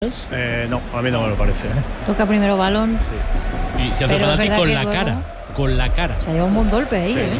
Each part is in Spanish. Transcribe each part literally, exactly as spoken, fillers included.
Eh, no, a mí no me lo parece. ¿eh? Toca primero balón. Sí. Y se hace penalti con la luego... cara. Con la cara. Se ha llevado un buen golpe ahí. Sí, ¿eh?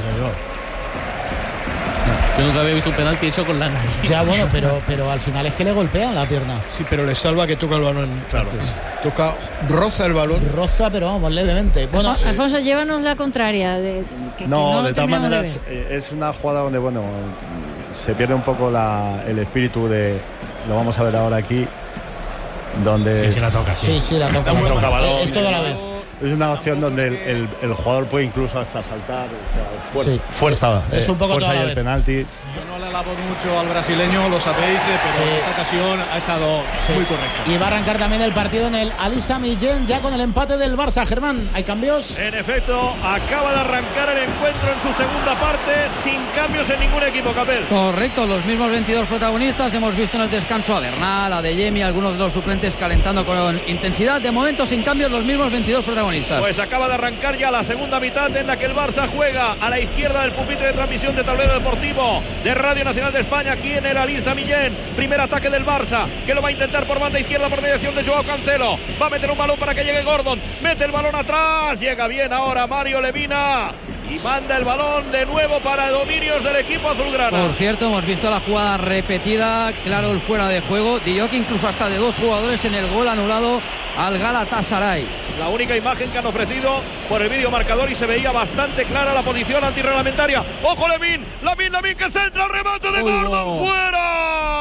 Yo nunca había visto un penalti hecho con la nariz. Ya, bueno, pero, pero al final es que le golpean la pierna. Sí, pero le salva que toca el balón claro. antes. Toca, roza el balón. Roza, pero vamos, levemente. Bueno, Alfonso, Alfonso llévanos la contraria. De, que, no, que no de todas maneras, de es una jugada donde, bueno, se pierde un poco la, el espíritu de. Lo vamos a ver ahora aquí. Donde sí, sí la toca, sí. Sí, sí, la toca. Muy toca balón, es toda la vez. Es una opción donde el, el, el jugador puede incluso hasta saltar, o sea, fuerza. Sí. fuerza es un poco fuerza toda y la el vez. penalti. Yo no le alabo mucho al brasileño, lo sabéis, pero sí. en esta ocasión ha estado sí. muy correcto. Y va a arrancar también el partido en el Alisa Millén, ya con el empate del Barça. Germán, ¿hay cambios? En efecto, acaba de arrancar el encuentro en su segunda parte, sin cambios en ningún equipo, Capel. Correcto, los mismos veintidós protagonistas. Hemos visto en el descanso a Bernal, a De Jemi, algunos de los suplentes calentando con intensidad. De momento, sin cambios, los mismos veintidós protagonistas. Pues acaba de arrancar ya la segunda mitad en la que el Barça juega a la izquierda del pupitre de transmisión de Tablero Deportivo de Radio Nacional de España, aquí en el Alisa Millén. Primer ataque del Barça, que lo va a intentar por banda izquierda por mediación de Joao Cancelo. Va a meter un balón para que llegue Gordon. Mete el balón atrás. Llega bien ahora Mario Lemina. Y manda el balón de nuevo para dominios del equipo azulgrana. Por cierto, hemos visto la jugada repetida, claro, el fuera de juego. Dijoc incluso hasta de dos jugadores en el gol anulado al Galatasaray. La única imagen que han ofrecido por el vídeo marcador y se veía bastante clara la posición antirreglamentaria. ¡Ojo Lemín! ¡Lemín, Lemín que centra! ¡El remate de Gordon! Oh, no. ¡Fuera!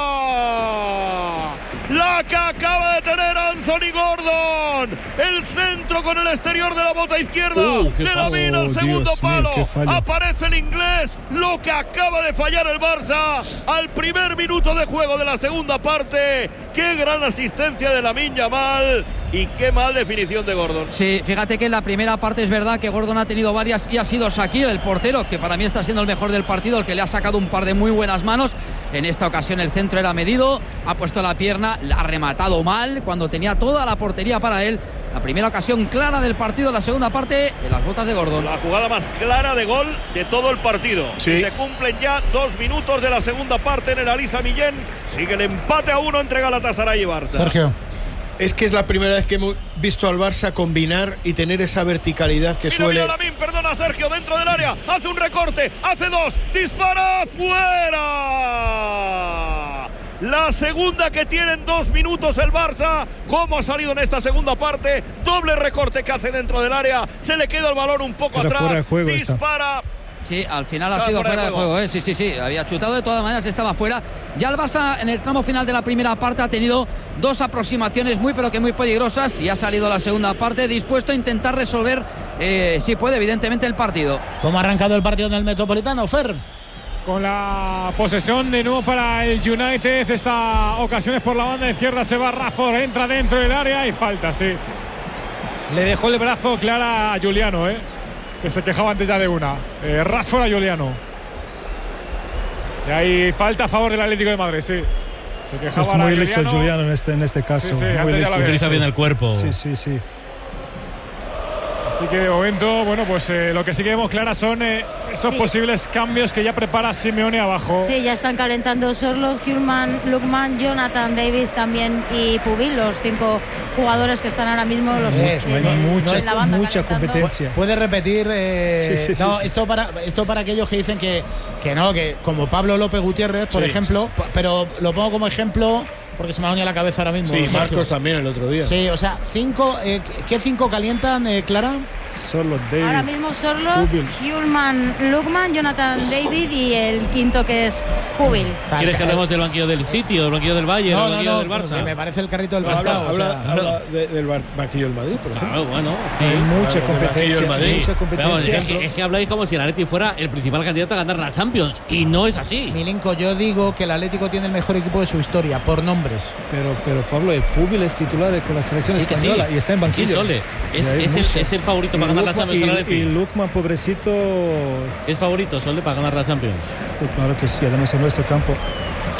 La que acaba de tener Anthony Gordon. El centro con el exterior de la bota izquierda uh, de Lemín al segundo Dios palo. Mío, aparece el inglés. Lo que acaba de fallar el Barça al primer minuto de juego de la segunda parte. ¡Qué gran asistencia de Lamine Yamal! Y qué mal definición de Gordon. Sí, fíjate que en la primera parte es verdad que Gordon ha tenido varias y ha sido Shaqiri, el portero, que para mí está siendo el mejor del partido, el que le ha sacado un par de muy buenas manos. En esta ocasión el centro era medido, ha puesto la pierna, la ha rematado mal cuando tenía toda la portería para él. La primera ocasión clara del partido, la segunda parte en las botas de Gordon. La jugada más clara de gol de todo el partido. Sí. Y se cumplen ya dos minutos de la segunda parte en el Alisa Millén. Sigue el empate a uno entre Galatasaray y Barça. Sergio. Es que es la primera vez que hemos visto al Barça combinar y tener esa verticalidad que mira, suele... Mira, Lamine, perdona Sergio, dentro del área, hace un recorte, hace dos, dispara, fuera. La segunda que tiene en dos minutos el Barça. ¿Cómo ha salido en esta segunda parte? Doble recorte que hace dentro del área, se le queda el balón un poco Era atrás, fuera de juego dispara. Esta. Sí, al final ha Estaba sido fuera fuera de de juego. juego, ¿eh? Sí, sí, sí, había chutado, de todas maneras estaba fuera. Ya el Barça en el tramo final de la primera parte ha tenido dos aproximaciones muy pero que muy peligrosas y ha salido la segunda parte dispuesto a intentar resolver, eh, si puede, evidentemente, el partido. ¿Cómo ha arrancado el partido en el Metropolitano, Fer? Con la posesión de nuevo para el United, esta ocasión es por la banda izquierda, se va Rashford, entra dentro del área y falta, sí. Le dejó el brazo clara a Juliano, ¿eh? que se quejaba antes ya de una. Eh, Rashford a Juliano. Y ahí falta a favor del Atlético de Madrid, sí. Se quejaba es muy a listo Juliano. Juliano en este, en este caso. Sí, sí, muy listo. Utiliza bien el cuerpo. Sí, sí, sí. Así que de momento, bueno, pues eh, lo que sí que vemos claras son eh, estos sí. posibles cambios que ya prepara Simeone abajo. Sí, ya están calentando Sorloth, Hjulmand, Lookman, Jonathan, David también y Pubil, los cinco jugadores que están ahora mismo los Es, eh, hay de- mucha, en la banda mucha calentando. competencia. ¿Puede repetir? Eh, Sí, sí, no, sí. esto para esto para aquellos que dicen que, que no, que como Pablo López Gutiérrez, por Sí. ejemplo, pero lo pongo como ejemplo porque se me ha venido a la cabeza ahora mismo. Sí, Sergio. Marcos también el otro día. Sí, o sea, cinco, eh, ¿qué cinco calientan, eh, Clara? Solo David. Ahora mismo Sorloth, Pubil. Hjulmand, Lookman, Jonathan, David y el quinto que es Pubil. ¿Quieres que Vale, hablemos del banquillo del City o del banquillo del Bayern No, o del no, banquillo no, del Barça? que me parece el carrito del No, Barça. habla, o habla, sea, habla de- del bar- banquillo del Madrid, por ejemplo. Claro, bueno, sí. Hay mucha Claro, competencia. el Madrid. Mucha Vamos, competencia. es, que, es que habláis como si el Atleti fuera el principal candidato a ganar la Champions y no es así. Milinko, yo digo que el Atlético tiene el mejor equipo de su historia, por nombres. Pero, pero Pablo, el Pubil es titular con la selección Sí que sí. española y está en banquillo. Sí, Sole. Es, Y hay es el, mucho. es el favorito para Y ganar la Lukman- Champions. el y, Atleti. y Lukman, pobrecito, Es favorito, Sole, para ganar la Champions. pues claro que sí, además en nuestro campo.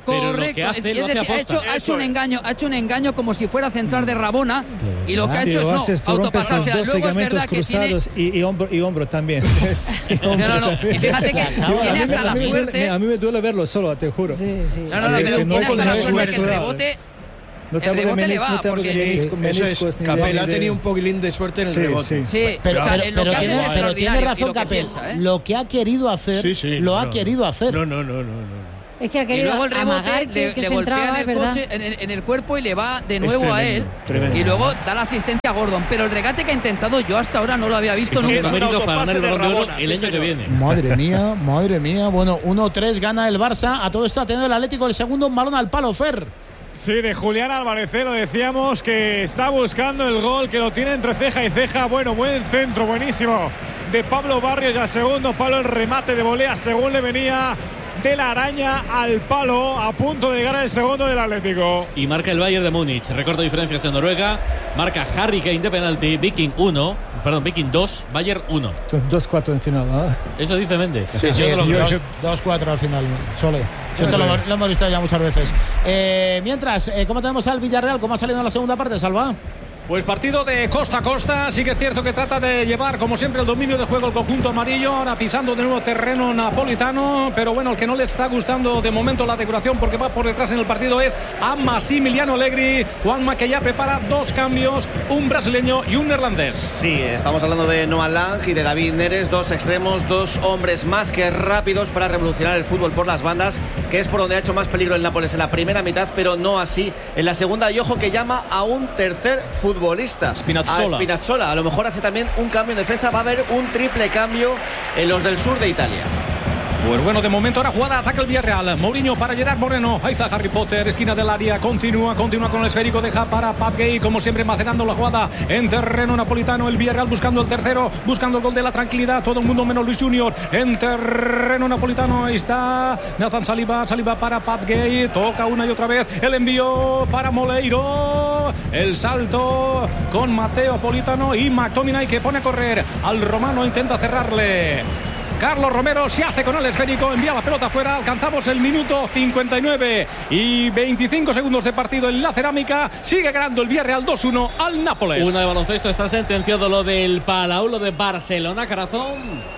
Pero lo Correcto, que hace, es, lo es hace decir, ha aposta. hecho, ha hecho un engaño, ha hecho un engaño como si fuera central de Rabona y lo que ha Sí, hecho lo es haces, no, tú rompes los autopasársela. dos Luego es ligamentos verdad que tiene, cruzados y, y hombro, y hombro también. Y no, hombro no, no, también. y fíjate que Acabo de tiene A mí me- hasta la a mí me duele- suerte. A mí me duele verlo solo, te juro. Sí, sí. No, no, no, Que pero no tiene hasta la es suerte que el suerte. rebote. No te El hablo de rebote le menis- va, no te hablo de porque- menisco- Eso es, meniscos ni de- Capel ha ni de- tenido un poquilín de suerte en el Sí, rebote. sí. Sí, Pero, o sea, pero, lo pero que hace tiene, es pero tiene extraordinario y razón lo que Capel. piensa, ¿eh? Lo que ha querido hacer, Sí, sí, lo ha no, querido hacer. No, no, no, no, no. Es que ha Y querido luego el rebote amagar que, le, que le se golpea entraba, en el, ¿verdad? coche, en, el, en el cuerpo y le va de nuevo tremendo, a él. tremendo. Y luego da la asistencia a Gordon. Pero el regate que ha intentado yo hasta ahora no lo había visto Es un nunca. mérito un para ganar el autopase de Balón de Oro Rabona, el sí, año que señor. viene. Madre mía, madre mía. Bueno, uno tres gana el Barça. A todo esto ha tenido el Atlético el segundo, un balón al palo, Fer. Sí, de Julián Álvarez, lo decíamos que está buscando el gol, que lo tiene entre ceja y ceja. Bueno, buen centro, buenísimo de Pablo Barrios y al segundo palo el remate de volea según le venía de la araña al palo, a punto de llegar al segundo del Atlético. Y marca el Bayern de Múnich. Recorta diferencias en Noruega. Marca Harry Kane de penalti. Viking uno. Perdón, Viking dos. Bayern uno. Entonces dos cuatro en final, ¿no? Eso dice Méndez. Sí, Yo sí, no lo creo. dos- dos cuatro al final, Sole. Si esto lo, hemos- lo hemos visto ya muchas veces. Eh, mientras, eh, ¿cómo tenemos al Villarreal? ¿Cómo ha salido en la segunda parte, Salva? Pues partido de costa a costa, sí que es cierto que trata de llevar como siempre el dominio de juego el conjunto amarillo, ahora pisando de nuevo terreno napolitano, pero bueno, el que no le está gustando de momento la decoración porque va por detrás en el partido es a Massimiliano Allegri. Juanma, que ya prepara dos cambios, un brasileño y un neerlandés. Sí, estamos hablando de Noah Lang y de David Neres, dos extremos, dos hombres más que rápidos para revolucionar el fútbol por las bandas, que es por donde ha hecho más peligro el Nápoles en la primera mitad, pero no así en la segunda. Y ojo que llama a un tercer futbolista, Spinazzola. a Spinazzola. A lo mejor hace también un cambio en defensa, va a haber un triple cambio en los del sur de Italia. Pues bueno, de momento ahora jugada, ataca el Villarreal. Mourinho para Gerard Moreno. Ahí está Harry Potter, esquina del área. Continúa, continúa con el esférico. Deja para Pape Gay, como siempre, macerando la jugada en terreno napolitano. El Villarreal buscando el tercero, buscando el gol de la tranquilidad. Todo el mundo menos Luis Junior. En terreno napolitano. Ahí está Nathan Saliba. Saliba para Pape Gay. Toca una y otra vez. El envío para Moleiro. El salto con Mateo Politano y McTominay, que pone a correr al romano. Intenta cerrarle. Carlos Romero se hace con el esférico, envía la pelota afuera. Alcanzamos el minuto cincuenta y nueve y veinticinco segundos de partido en la cerámica. Sigue ganando el Villarreal dos uno al Nápoles. Una de baloncesto, está sentenciado lo del Palau, lo de Barcelona, Carazón.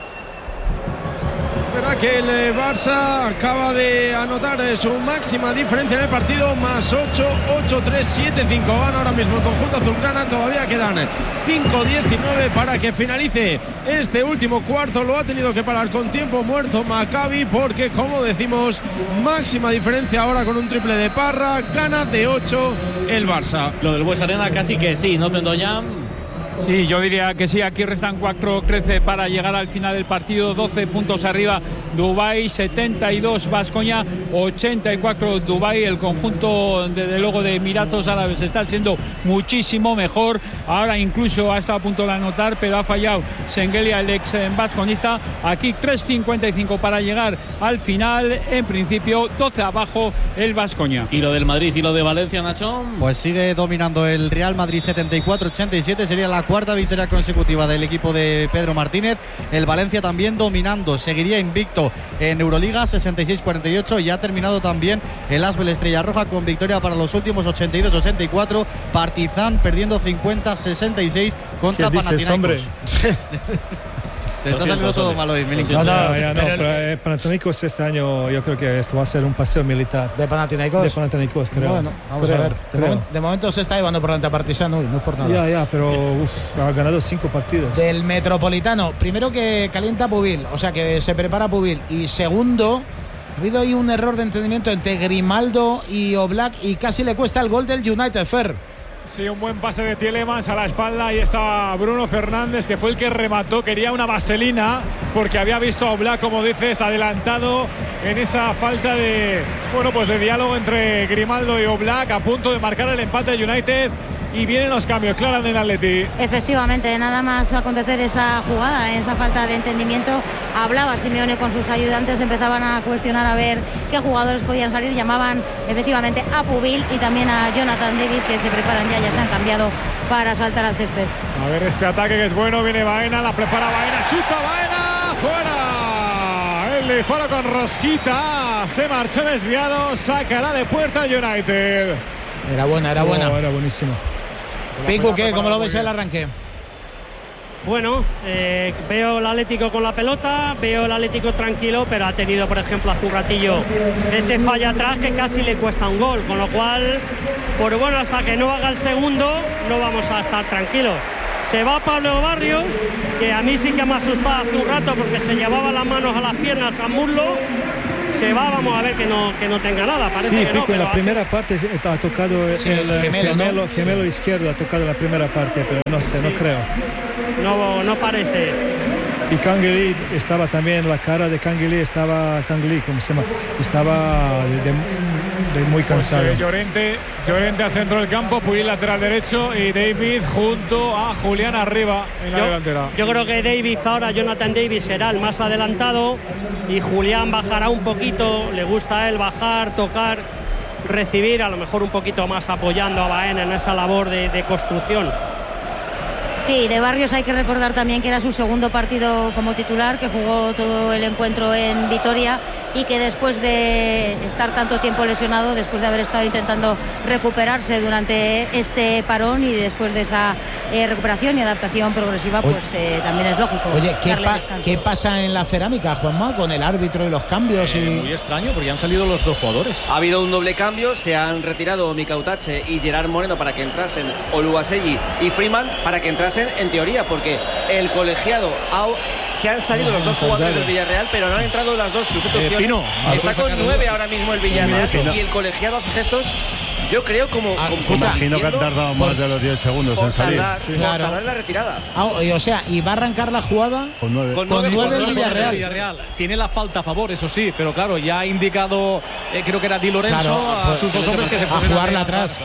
Es verdad que el eh, Barça acaba de anotar eh, su máxima diferencia en el partido, más ocho, ocho tres, siete cinco. Van ahora mismo el conjunto azulgrana, todavía quedan cinco diecinueve para que finalice este último cuarto. Lo ha tenido que parar con tiempo muerto Maccabi porque, como decimos, máxima diferencia ahora con un triple de Parra, gana de ocho el Barça. Lo del Bues Arena casi que sí, ¿no, Zendoñán? Sí, yo diría que sí, aquí restan cuatro trece para llegar al final del partido, doce puntos arriba Dubái, setenta y dos Baskonia, ochenta y cuatro Dubái. El conjunto desde luego de Emiratos Árabes está siendo muchísimo mejor, ahora incluso ha estado a punto de anotar pero ha fallado Sengelia, el ex basconista. Aquí tres cincuenta y cinco para llegar al final, en principio doce abajo el Baskonia. ¿Y lo del Madrid y lo de Valencia, Nacho? Pues sigue dominando el Real Madrid, setenta y cuatro ochenta y siete, sería la cuarta victoria consecutiva del equipo de Pedro Martínez. El Valencia también dominando, seguiría invicto en Euroliga, sesenta y seis cuarenta y ocho, y ha terminado también el Asbel Estrella Roja con victoria para los últimos, ochenta y dos ochenta y cuatro. Partizan perdiendo cincuenta sesenta y seis contra ¿Qué dices, Panathinaikos. hombre? Te está saliendo todo mal hoy, Milinkovic. No, no, ya no, pero eh, Panathinaikos este año yo creo que esto va a ser un paseo militar. ¿De Panathinaikos? De Panathinaikos, creo. Bueno, vamos Creo, a ver. De, creo. momento, de momento se está llevando por delante a Partizan, uy, no es por nada. Ya, ya, pero uf, ha ganado cinco partidos. Del Metropolitano, primero que calienta Pubil, o sea que se prepara Pubil, y segundo, ha habido ahí un error de entendimiento entre Grimaldo y Oblak y casi le cuesta el gol del United, Fer. Sí, un buen pase de Tielemans a la espalda. Ahí estaba Bruno Fernández, que fue el que remató. Quería una vaselina porque había visto a Oblak, como dices, adelantado en esa falta de, bueno, pues de diálogo entre Grimaldo y Oblak, a punto de marcar el empate del United. Y vienen los cambios, Clara, del Atleti. Efectivamente, nada más acontecer esa jugada, esa falta de entendimiento, hablaba Simeone con sus ayudantes, empezaban a cuestionar a ver qué jugadores podían salir, llamaban efectivamente a Pubil y también a Jonathan David, que se preparan ya, ya se han cambiado para saltar al césped. A ver este ataque que es bueno, viene Baena, la prepara Baena, chuta Baena, fuera. el disparo con rosquita. Se marchó desviado. Sacará de puerta United. Era buena, era buena. Oh, era buenísimo. Pico, ¿qué? ¿Cómo lo ves el arranque? Bueno, eh, veo el Atlético con la pelota, veo el Atlético tranquilo, pero ha tenido, por ejemplo, hace un ratillo ese falla atrás que casi le cuesta un gol, con lo cual, por bueno, hasta que no haga el segundo, no vamos a estar tranquilos. Se va Pablo Barrios, que a mí sí que me ha asustado hace un rato porque se llevaba las manos a las piernas a muslo. Se va, vamos a ver que no, que no tenga nada. Parece sí, que Pico, no, pero en la hace... primera parte ha tocado sí, el, el gemelo, gemelo, ¿no? gemelo izquierdo, ha tocado la primera parte, pero no sé, sí. no creo. No, no parece. Y Canguilí estaba también, la cara de Canguilí estaba, Canguilí, ¿cómo se llama? Estaba de, de, de muy cansado. Pues, eh, Llorente, Llorente al centro del campo, Puyol lateral derecho y David junto a Julián arriba en la yo, delantera. Yo creo que David ahora, Jonathan David será el más adelantado y Julián bajará un poquito, le gusta a él bajar, tocar, recibir, a lo mejor un poquito más apoyando a Baena en esa labor de, de construcción. Sí, de Barrios hay que recordar también que era su segundo partido como titular, que jugó todo el encuentro en Vitoria y que después de estar tanto tiempo lesionado, después de haber estado intentando recuperarse durante este parón y después de esa eh, recuperación y adaptación progresiva, Oye, pues eh, también es lógico. Oye, ¿qué, darle pa descanso. ¿qué pasa en la cerámica, Juanma, con el árbitro y los cambios? Eh, y... Muy extraño, porque han salido los dos jugadores. Ha habido un doble cambio, se han retirado Mika Utache y Gerard Moreno para que entrasen Oluwaseyi y Freeman para que entrasen en teoría, porque el colegiado ha, se han salido los dos jugadores del Villarreal, pero no han entrado las dos sustituciones. Eh, Pino, está con nueve ahora mismo el Villarreal y el colegiado hace gestos, yo creo como, ah, como imagino que han tardado más de los diez segundos en salir. Tardar, sí. claro. tardar en la retirada. Ah, o sea, y va a arrancar la jugada con nueve, con con nueve, nueve el con Villarreal. Villarreal. Tiene la falta a favor, eso sí, pero claro, ya ha indicado, eh, creo que era Di Lorenzo, Claro, a pues, sus dos hombres que se a ponen jugarla a atrás.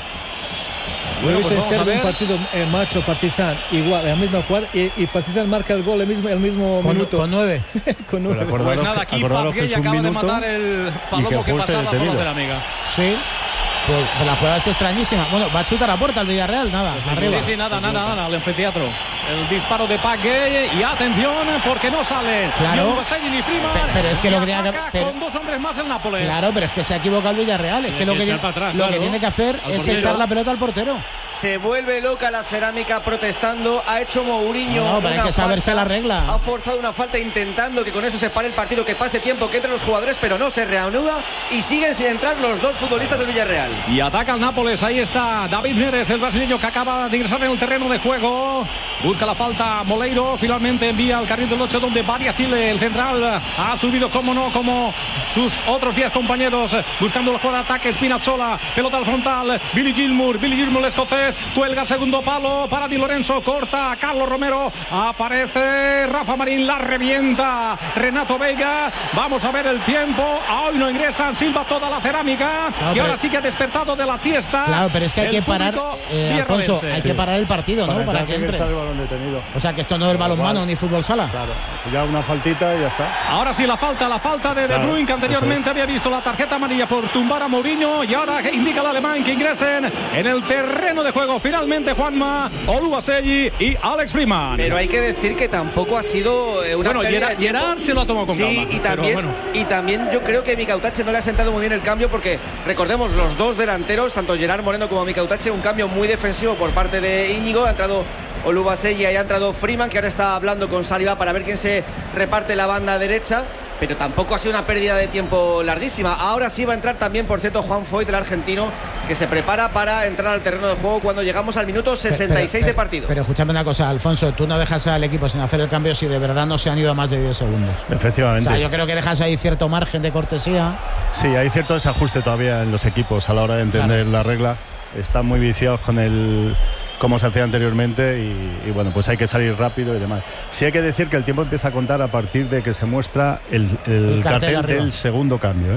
Yo he Bueno, visto pues en vamos a Serbia un ver. partido eh, macho Partizan igual, la misma jugada y, y Partizan marca el gol el mismo, el mismo Con, minuto. con nueve. con nueve. Pero Pues nada, aquí acordaros que Papier es un acaba de minuto matar el y que palomo el que juez esté pasaba por la detenido. cerámica. Sí. Pues, pues la jugada es extrañísima. Bueno, va a chutar a puerta el Villarreal, nada, arriba. Sí, sí, nada, nada, nada, al anfiteatro. El disparo de Pagué y atención porque no sale. Claro. Ni Oluwaseyi ni Freeman. Pe- pero es que Y lo que tenía que- ataca pero- con dos hombres más el Nápoles. Claro, pero es que se ha equivocado el Villarreal. Es que lo que, echar tiene- para atrás, lo que claro. tiene que hacer Al es portero. echar la pelota al portero. Se vuelve loca la cerámica protestando. Ha hecho Mourinho. No, pero hay una que saberse falta. la regla. Ha forzado una falta intentando que con eso se pare el partido, que pase tiempo, que entren los jugadores, pero no se reanuda y siguen sin entrar los dos futbolistas del Villarreal. Y ataca el Nápoles, ahí está David Neres, el brasileño que acaba de ingresar en el terreno de juego. Busca la falta Moleiro, finalmente envía al carril del ocho donde Variasile, el central, ha subido como no, como sus otros diez compañeros, buscando el juego de ataque. Spinazzola, pelota al frontal, Billy Gilmour, Billy Gilmour el escocés, cuelga el segundo palo para Di Lorenzo, corta a Carlos Romero, aparece Rafa Marín, la revienta Renato Veiga. Vamos a ver el tiempo, hoy no ingresan, silba toda la cerámica, Claro, y ahora pero- sí que ha despertado de la siesta. Claro, pero es que hay el que parar, público eh, Alfonso, villarroense. hay que parar el partido, ¿no? Para que entre. está el balón detenido. O sea, que esto no es balonmano Igual. ni fútbol sala. Claro, ya una faltita y ya está. Ahora sí la falta, la falta de De Claro, Bruyne, que anteriormente eso había visto la tarjeta amarilla por tumbar a Mourinho, y ahora indica el alemán que ingresen en el terreno de juego finalmente Juanma, Oluwaseyi y Alex Freeman. Pero hay que decir que tampoco ha sido eh, una Bueno, pérdida Gerard- de tiempo. Gerard se lo ha tomado con sí, calma, y pero también, bueno. y también yo creo que Mika Utache no le ha sentado muy bien el cambio, porque recordemos los dos delanteros, tanto Gerard Moreno como Mika Utache, un cambio muy defensivo por parte de Íñigo. Ha entrado Oluwaseyi y ha entrado Freeman, que ahora está hablando con Saliba para ver quién se reparte la banda derecha. Pero tampoco ha sido una pérdida de tiempo larguísima. Ahora sí va a entrar también, por cierto, Juan Foyt, el argentino, que se prepara para entrar al terreno de juego cuando llegamos al minuto sesenta y seis Pero- de partido. Pero escúchame una cosa, Alfonso, tú no dejas al equipo sin hacer el cambio si de verdad no se han ido más de diez segundos. O Efectivamente. sea, yo creo que dejas ahí cierto margen de cortesía. Sí, hay cierto desajuste todavía en los equipos a la hora de entender la regla. Están muy viciados con el como se hacía anteriormente y, y bueno, pues hay que salir rápido y demás. Sí hay que decir que el tiempo empieza a contar a partir de que se muestra el, el, El cartel cartel arriba. del segundo cambio, ¿eh?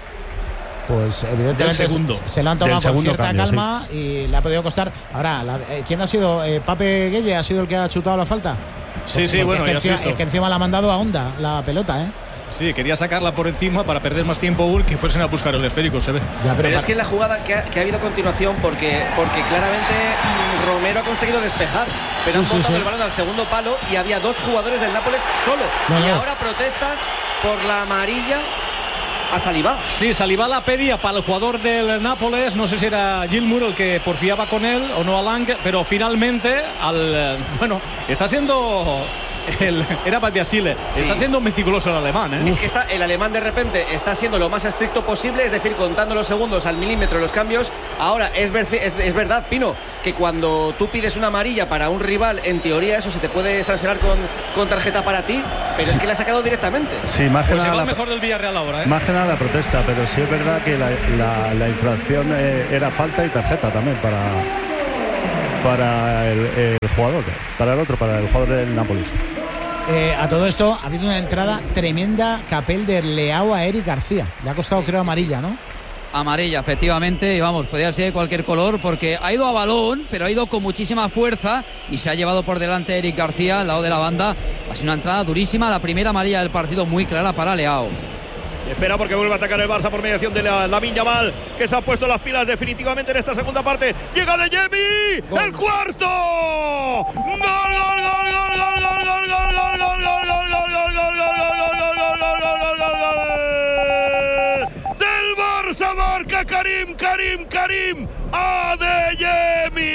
Pues evidentemente Del se, segundo. se lo han tomado Del con segundo cierta cambio, calma y le ha podido costar. Ahora, la- eh, ¿quién ha sido? Eh, ¿Pape Gueye ha sido el que ha chutado la falta? Sí, sí, Porque bueno, es que, ya has encima, visto. es que encima la ha mandado a Onda la pelota, ¿eh? Sí, quería sacarla por encima para perder más tiempo aún, que fuesen a buscar el esférico, se ve. Ya, pero, pero es que la jugada que ha, que ha habido a continuación, porque, porque claramente Romero ha conseguido despejar, pero sí, han botado sí, sí. el balón al segundo palo y había dos jugadores del Nápoles solo. No, y no. ahora protestas por la amarilla a Saliba. Sí, Saliba la pedía para el jugador del Nápoles, no sé si era Gilmour el que porfiaba con él o no Lang, pero finalmente, al bueno, está siendo... El, era Badiashile. Sí. Está siendo meticuloso el alemán, ¿eh? Es que está, el alemán de repente está siendo lo más estricto posible, es decir, contando los segundos al milímetro los cambios. Ahora, es, ver, es, es verdad, Pino, que cuando tú pides una amarilla para un rival, en teoría eso se te puede sancionar con, con tarjeta para ti, pero es que la ha sacado directamente. Sí, más pues que nada la mejor del Villarreal ahora, ¿eh? Más que nada la protesta, pero sí es verdad que la, la, la infracción eh, era falta y tarjeta también para, para el, el jugador, para el otro, para el jugador del Nápoles. Eh, a todo esto ha habido una entrada tremenda Capel de Leao a Eric García. Le ha costado, creo, amarilla, ¿no? Amarilla, efectivamente, y vamos, podría ser de cualquier color porque ha ido a balón, pero ha ido con muchísima fuerza y se ha llevado por delante a Eric García al lado de la banda. Ha sido una entrada durísima, la primera amarilla del partido muy clara para Leao. Espera porque vuelve a atacar el Barça por mediación de la Lamine Yamal, que se ha puesto las pilas definitivamente en esta segunda parte. Llega de Yemi, el cuarto. Gol, gol, gol, gol, gol, gol, gol, gol, gol, gol, gol, gol, del Barça, marca Karim, Karim, Karim, Adeyemi.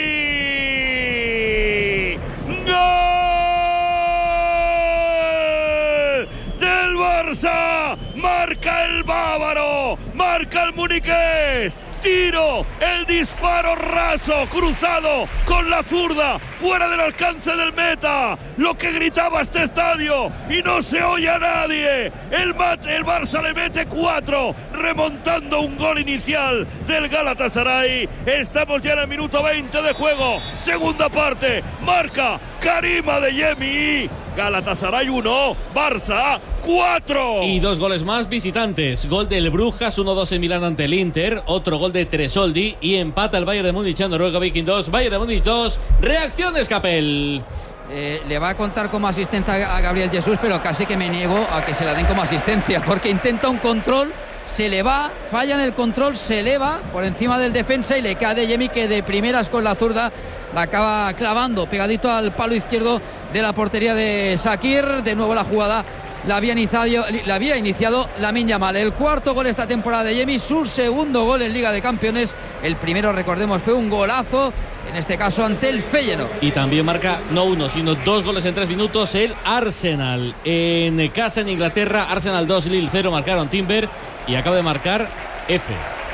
Gol del Barça. Marca el bávaro, marca el muniqués, tiro, el disparo raso, cruzado con la zurda, fuera del alcance del meta, lo que gritaba este estadio y no se oye a nadie. El, el Barça le mete cuatro, remontando un gol inicial del Galatasaray. Estamos ya en el minuto veinte de juego, segunda parte, marca Karim Adeyemi. Galatasaray uno, Barça cuatro. Y dos goles más visitantes. Gol del Brujas, uno dos en Milán ante el Inter. Otro gol de Tresoldi. Y empata el Bayern de Múnich en Noruega. Viking dos, Bayern de Múnich dos. Reacciones, Capel. Eh, le va a contar como asistente a Gabriel Jesús, pero casi que me niego a que se la den como asistencia, porque intenta un control, se le va, falla en el control, se eleva por encima del defensa y le cae de Yemi, que de primeras con la zurda la acaba clavando pegadito al palo izquierdo de la portería de Shaqiri. De nuevo la jugada la había iniciado, la había iniciado Lamine Yamal. El cuarto gol esta temporada de Yemi, su segundo gol en Liga de Campeones. El primero, recordemos, fue un golazo, en este caso ante el Feyenoord. Y también marca no uno, sino dos goles en tres minutos el Arsenal. En casa en Inglaterra, Arsenal dos, Lille cero, marcaron Timber y acaba de marcar F.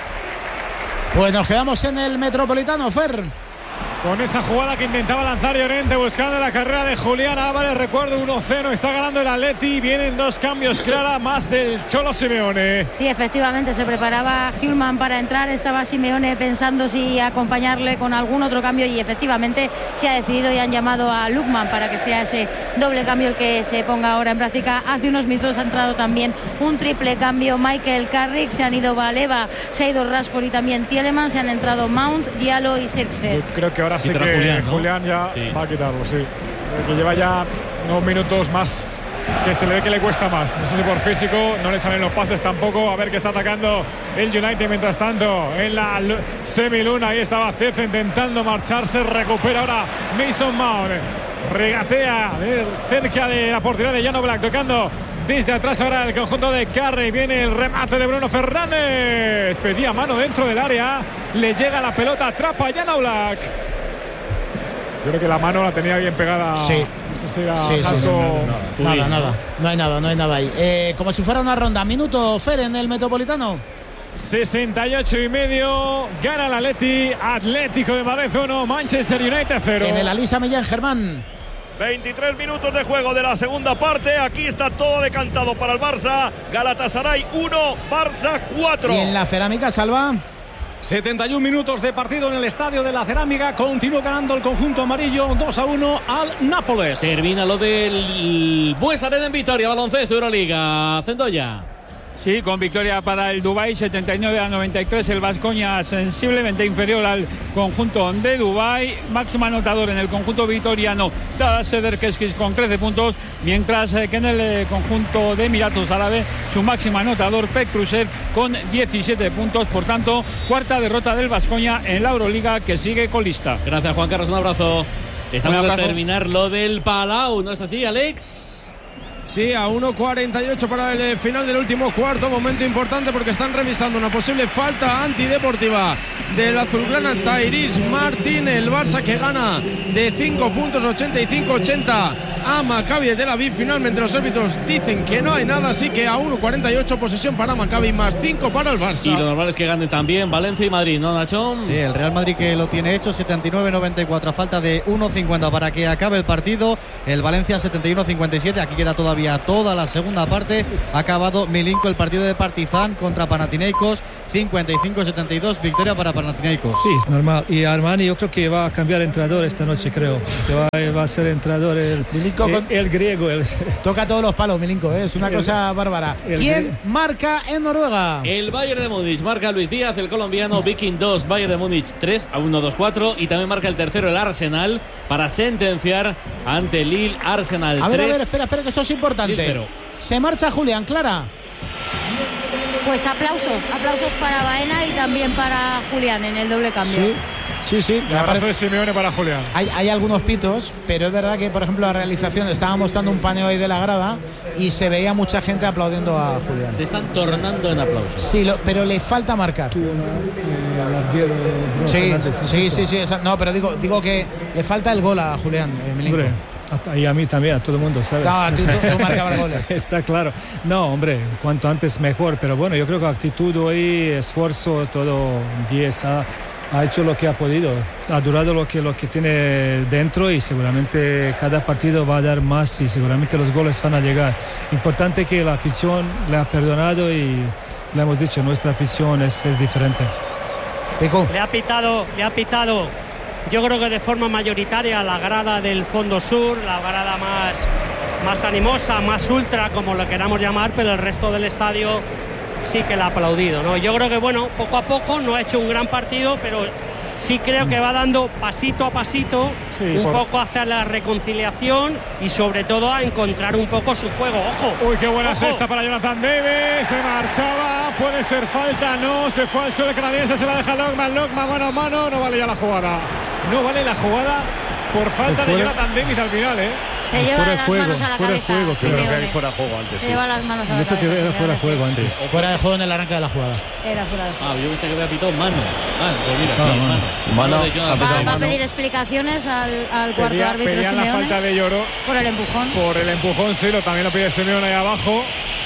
Pues nos quedamos en el Metropolitano, Fer. Con esa jugada que intentaba lanzar Llorente buscando la carrera de Julián Álvarez. Recuerdo uno cero, está ganando el Atleti. Vienen dos cambios, Clara, más del Cholo Simeone. Sí, efectivamente, se preparaba Hjulman para entrar. Estaba Simeone pensando si acompañarle con algún otro cambio y efectivamente se ha decidido y han llamado a Lukman para que sea ese doble cambio el que se ponga ahora en práctica. Hace unos minutos ha entrado también un triple cambio. Michael Carrick, se han ido Baleva, se ha ido Rashford y también Tielemans. Se han entrado Mount, Diallo y Sirkzee. Creo que ahora sí que Julián, ¿no? Julián ya sí. va a quitarlo, sí. Que lleva ya unos minutos más que se le ve que le cuesta más. No sé si por físico, no le salen los pases tampoco. A ver que está atacando el United mientras tanto en la semiluna. Ahí estaba Cece intentando marcharse. Recupera ahora Mason Mount. Regatea cerca de la portería de Jan Oblak, tocando desde atrás ahora el conjunto de Carrey. Viene el remate de Bruno Fernández. Pedía mano dentro del área. Le llega la pelota, atrapa a Jan Oblak. Yo creo que la mano la tenía bien pegada. Sí. No sé si era sí, sí, sí, nada, nada, nada. No hay nada, no hay nada ahí. Eh, como si fuera una ronda. Minuto, Fer, en el Metropolitano. sesenta y ocho y medio. Gana el Atleti. Atlético de Madrid uno, Manchester United cero. En el Alisa Millán, Germán. veintitrés minutos de juego de la segunda parte. Aquí está todo decantado para el Barça. Galatasaray uno, Barça cuatro. Y en la Cerámica, Salva. setenta y un minutos de partido en el estadio de la Cerámica. Continúa ganando el conjunto amarillo dos a uno al Nápoles. Termina lo del Bues Arena en Vitoria. Baloncesto Euroliga. Centolla. Sí, con victoria para el Dubái, setenta y nueve a noventa y tres. El Baskonia sensiblemente inferior al conjunto de Dubái. Máximo anotador en el conjunto vitoriano, Tadas Sederkeskis con trece puntos. Mientras que en el conjunto de Emiratos Árabes, su máximo anotador, Petrushev, con diecisiete puntos. Por tanto, cuarta derrota del Baskonia en la Euroliga, que sigue colista. Gracias, Juan Carlos. Un abrazo. Estamos Un a abrazo. terminar lo del Palau, ¿no es así, Alex? Sí, a uno cuarenta y ocho para el final del último cuarto. Momento importante porque están revisando una posible falta antideportiva del azulgrana Tyrese Martin. El Barça que gana de cinco puntos, ochenta y cinco ochenta a Maccabi de Tel Aviv. Finalmente los árbitros dicen que no hay nada, así que a uno cuarenta y ocho posesión para Maccabi, más cinco para el Barça. Y lo normal es que gane también Valencia y Madrid, ¿no, Nacho? Sí, el Real Madrid que lo tiene hecho, setenta y nueve noventa y cuatro, a falta de uno cincuenta para que acabe el partido. El Valencia setenta y uno cincuenta y siete, aquí queda todavía toda la segunda parte. Ha acabado Milinko el partido de Partizan contra Panathinaikos, cincuenta y cinco setenta y dos, victoria para Panathinaikos. Sí, es normal. Y Armani yo creo que va a cambiar entrenador esta noche, creo. Que va, va a ser entrenador el, Milinko el, con- el griego. El, Toca todos los palos, Milinko, ¿eh? Es una El- cosa bárbara. el- ¿Quién marca en Noruega? El Bayern de Múnich marca Luis Díaz, el colombiano. Viking dos, Bayern de Múnich tres a uno dos cuatro. Y también marca el tercero el Arsenal para sentenciar ante Lille. Arsenal A ver, a tres. ver, espera, espera, que esto es Lille importante. cero. Se marcha Julián, Clara. Pues aplausos, aplausos para Baena y también para Julián en el doble cambio. Sí, sí, sí. El me abrazo parece- de Simeone para Julián. Hay, hay algunos pitos, pero es verdad que, por ejemplo, la realización estaba mostrando un paneo ahí de la grada y se veía mucha gente aplaudiendo a Julián. Se están tornando en aplausos. Sí, lo- pero le falta marcar. Sí, sí, sí, sí, esa- no, pero digo, digo que le falta el gol a Julián, eh, Milinko. Hombre, a- y a mí también, a todo el mundo, ¿sabes? No, tú, tú- tú marcabas goles. Está claro. No, hombre, cuanto antes mejor, pero bueno, yo creo que actitud hoy, esfuerzo, todo diez, ha, ha hecho lo que ha podido, ha durado lo que, lo que tiene dentro y seguramente cada partido va a dar más y seguramente los goles van a llegar. Importante que la afición le ha perdonado y le hemos dicho, nuestra afición es, es diferente. Le ha pitado, le ha pitado, yo creo que de forma mayoritaria, la grada del fondo sur, la grada más, más animosa, más ultra, como lo queramos llamar, pero el resto del estadio sí que le ha aplaudido, ¿no? Yo creo que, bueno, poco a poco no ha hecho un gran partido, pero sí creo que va dando pasito a pasito, Sí, un por- poco hacia la reconciliación y sobre todo a encontrar un poco su juego. ¡Ojo! Uy, qué buena Ojo. cesta para Jonathan Davis. Se marchaba, puede ser falta, no. Se fue al suelo el canadiense, se la deja Lockman. Lockman mano a mano, no vale ya la jugada. No vale la jugada por falta de fuera- Jonathan Davis al final, ¿eh? Se lleva Fuera de las juego, manos a la fuera de cabeza. juego, creo. Creo que Simeone. ahí fuera juego antes. Se sí. lleva las manos a la Yo creo cabeza. que era fuera de juego Simeone, antes. sí. Fuera de juego en el arranque de la jugada. Era fuera de juego. Ah, yo pensé que había pitado mano. Ah, pues mira, Ah, sí, mano. mano. Mano, de Jonathan ha pitado Va, Davis. va a mano. pedir explicaciones al, al cuarto Pedía- árbitro pedían la Simeone falta de Lloro por el empujón. por el empujón, sí, lo, también lo pide Simeone ahí abajo.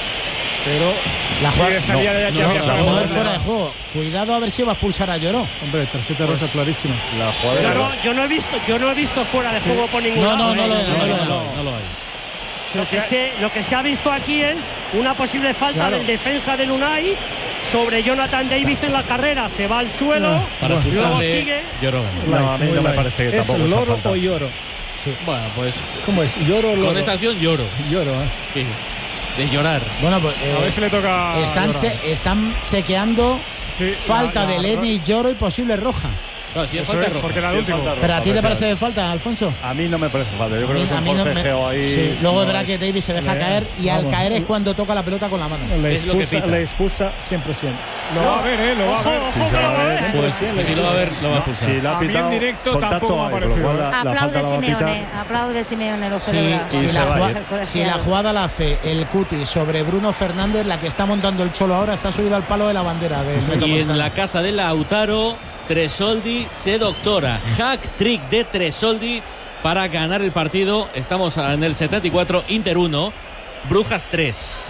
Pero La sí, jugada- salía de aquí no, había no, fuera de No juego. es fuera de juego. Cuidado a ver si va a expulsar a Lloró. Hombre, tarjeta roja clarísima. La jugada Yo de- no, yo no he visto, yo no he visto fuera de Sí. juego por ningún No, lado. no, no lo ¿eh? era, no lo era. No, no lo hay. Lo que, se, lo que se ha visto aquí es una posible falta Claro. del defensa del Unai sobre Jonathan Davis en la carrera. Se va al suelo, No. Para luego expulsarle, sigue. Lloró. No, a mí Muy no me light. parece que ¿Es tampoco sea Loro falta. o Lloro? Bueno, pues ¿Cómo es? ¿Lloro o Loro? con esta acción lloro. Lloro, ¿eh? Sí. De llorar. Bueno, pues eh, A ver si le toca. están, Llorar. che- están chequeando Sí, falta la- la- de Lenny, Lloro y posible roja. Claro, si es Eso falta es, roja. porque era el Sí, último. falta roja, ¿Pero a ti te efectivamente. parece falta, Alfonso? A mí no me parece falta. Yo A creo mí- que a es mí un no me- forcejeo ahí. sí, luego no verá es- que Davis se deja Le- caer y al vamos. caer es cuando toca la pelota con la mano. Le Es lo que expulsa, pita. le expulsa cien por ciento. Lo va a ver, ¿eh? Lo va a Ojo, ver. ojo, Sí, que se lo va va a a ver. ver. Pues sí, Si lo va a ver, lo va a expulsar. Si la ha A mí en pitado, directo contacto tampoco me ha hay, con lo cual parecido. la- la Aplaude falta la va a pitar. Simeone, aplaude Simeone, lo Si, celebra. si Y la se va jugada, a ir. si la jugada la hace el Cuti sobre Bruno Fernández, la que está montando el Cholo ahora está subido al palo de la bandera de Y en Metropolitano. la casa de Lautaro, Tresoldi se doctora. Hack trick de Tresoldi para ganar el partido. Estamos en el setenta y cuatro, Inter uno, Brujas tres.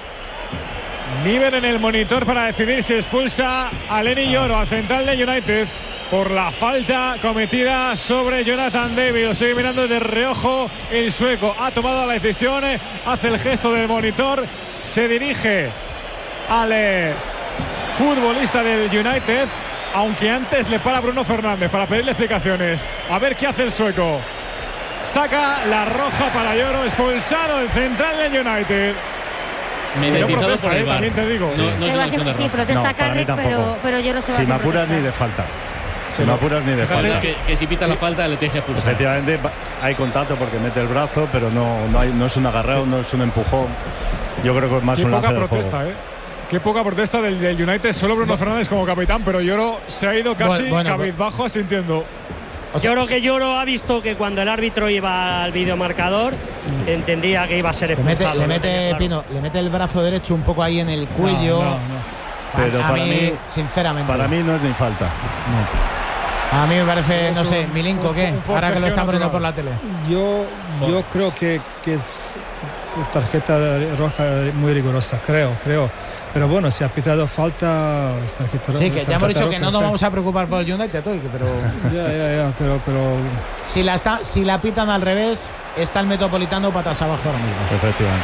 Nivel en el monitor para decidir si expulsa a Lenny Lloro, al central de United, por la falta cometida sobre Jonathan Davis. Lo sigue mirando de reojo el sueco. Ha tomado la decisión, eh, hace el gesto del monitor, se dirige al eh, futbolista del United, aunque antes le para Bruno Fernández para pedirle explicaciones. A ver qué hace el sueco. Saca la roja para Lloro, expulsado el central del United. Mediatizado protesta, por el eh, V A R. también te digo. No, no es una Sebas, acción de sí, roja. protesta No, para mí Carrick, pero, tampoco. pero yo no sé Si me apuras ni de falta. Si me apuras ni de Fíjate falta. que, que si pita la falta le tiene que expulsar. Efectivamente va- hay contacto porque mete el brazo, pero no, no, hay, no es un agarrado, no es un empujón. Yo creo que es más Qué un poca lance de protesta, juego. ¿eh? Qué poca protesta del, del United, solo Bruno Fernández como capitán, pero Lloro se ha ido casi Bueno, bueno, cabizbajo asintiendo. Yo creo que Lloro ha visto que cuando el árbitro iba al videomarcador entendía que iba a ser Le mete, expulsado. le ¿no? mete Claro. Pino, le mete el brazo derecho un poco ahí en el cuello. No, no, no. Pero a, a para mí, mí- sinceramente. Para mí no es ni falta. A mí me parece, Es no sé, un- Milinko, un- ¿qué? un Ahora que lo forcejeo están poniendo natural. por la tele. Yo, yo creo que, que es tarjeta roja muy rigurosa, creo, creo. Pero bueno, si ha pitado falta, es tarjeta roja. Sí, que ya hemos dicho que no nos está. vamos a preocupar por el United hoy, pero Ya, ya, ya, pero, pero si la está, si la pitan al revés, está el Metropolitano patas abajo ahora mismo. Efectivamente.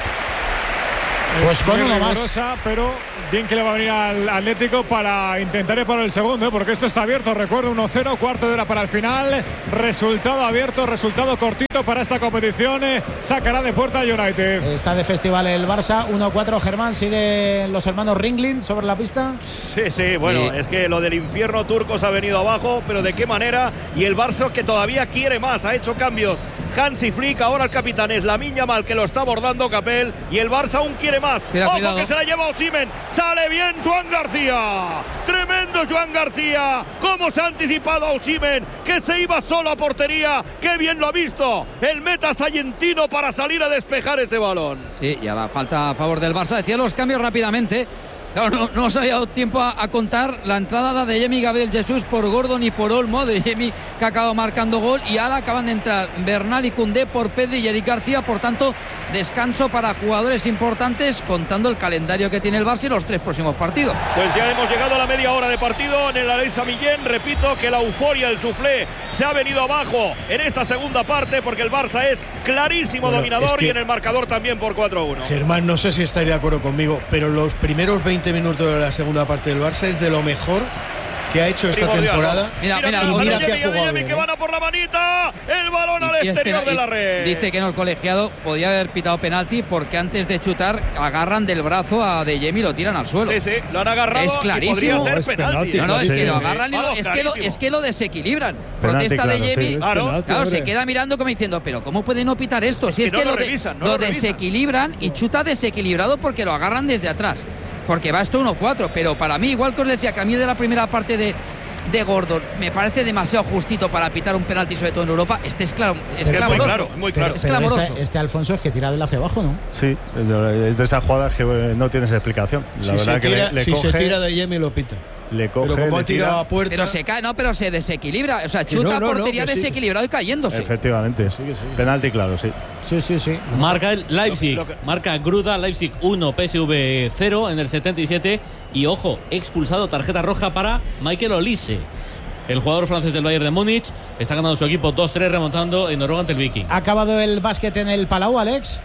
Pues Es con muy uno más. rigurosa, pero bien que le va a venir al Atlético para intentar ir por el segundo, ¿eh? Porque esto está abierto. Recuerdo uno cero, cuarto de hora para el final. Resultado abierto, resultado cortito para esta competición. eh, Sacará de puerta United. Está de festival el Barça, uno cuatro. Germán, siguen los hermanos Ringling sobre la pista. Sí, sí, bueno, Sí. es que lo del infierno turco se ha venido abajo, pero ¿de qué manera? Y el Barça que todavía quiere más, ha hecho cambios. Hansi Flick, ahora el capitán es Lamine Yamal que lo está abordando Capel y el Barça aún quiere más. Mira, Ojo cuidado. que se la lleva Osimhen, sale bien Joan García. Tremendo Joan García, cómo se ha anticipado a Osimhen, que se iba solo a portería, qué bien lo ha visto el meta sayentino para salir a despejar ese balón. Sí, y a la falta a favor del Barça. Decía los cambios rápidamente. Claro, no, no os había dado tiempo a, a contar la entrada de Yemi Gabriel Jesús por Gordon y por Olmo. De Yemi, que ha acabado marcando gol. Y ahora acaban de entrar Bernal y Koundé por Pedri y Eric García. Por tanto, descanso para jugadores importantes, contando el calendario que tiene el Barça y los tres próximos partidos. Pues ya hemos llegado a la media hora de partido en el Alexa Millén. Repito que la euforia del suflé se ha venido abajo en esta segunda parte porque el Barça es clarísimo Bueno, dominador es que- y en el marcador también por cuatro a uno. Germán, no sé si estaría de acuerdo conmigo, pero los primeros veinte minutos de la segunda parte del Barça es de lo mejor que ha hecho esta Primordial, temporada. ¿no? Mira, mira, y mira, mira Yemi, que ha Yemi, jugado Yemi, bien, que ¿eh? van a por la manita, el balón al Y exterior espera, de la y red. dice que no, el colegiado podía haber pitado penalti porque antes de chutar agarran del brazo a De Jemi y lo tiran al suelo. Sí, sí, lo han agarrado Es y clarísimo. podría ser Es penalti. penalti, No, no, es Sí, que lo sí. agarran y lo, Vamos, es, que lo, clarísimo. es que lo desequilibran. Penalti, Protesta de claro, Jemi. sí. es Claro, penalti, Claro, hombre. se queda mirando como diciendo, pero ¿cómo puede no pitar esto? Si que es no que lo lo, de- revisan, no lo lo revisan. desequilibran y chuta desequilibrado porque lo agarran desde atrás. Porque va esto uno cuatro. Pero para mí, igual que os decía que a mí de la primera parte de, de Gordon me parece demasiado justito para pitar un penalti, sobre todo en Europa, este es, claro, es Pero es muy clamoroso. claro, muy claro. Es Pero clamoroso. este, este Alfonso es que tira del hacia abajo, ¿no? Sí, es de esas jugadas que eh, no tienes explicación. La Si, verdad se que tira, le, le si coge, se tira de Yemi lo pita. le coge, Pero como le ha tirado tira. a puerta. Pero se cae, no, pero se desequilibra. O sea, Que chuta no, no, no, portería que sí. desequilibrado y cayéndose. Efectivamente, penalti claro, sí. Sí, sí, sí. Marca el Leipzig, Lo que- lo que- marca Gruda, Leipzig uno, P S V cero en el setenta y siete. Y ojo, expulsado, tarjeta roja para Michael Olise. El jugador francés del Bayern de Múnich está ganando su equipo dos tres, remontando en Noruega ante el Viking. ¿Ha acabado el básquet en el Palau, Alex?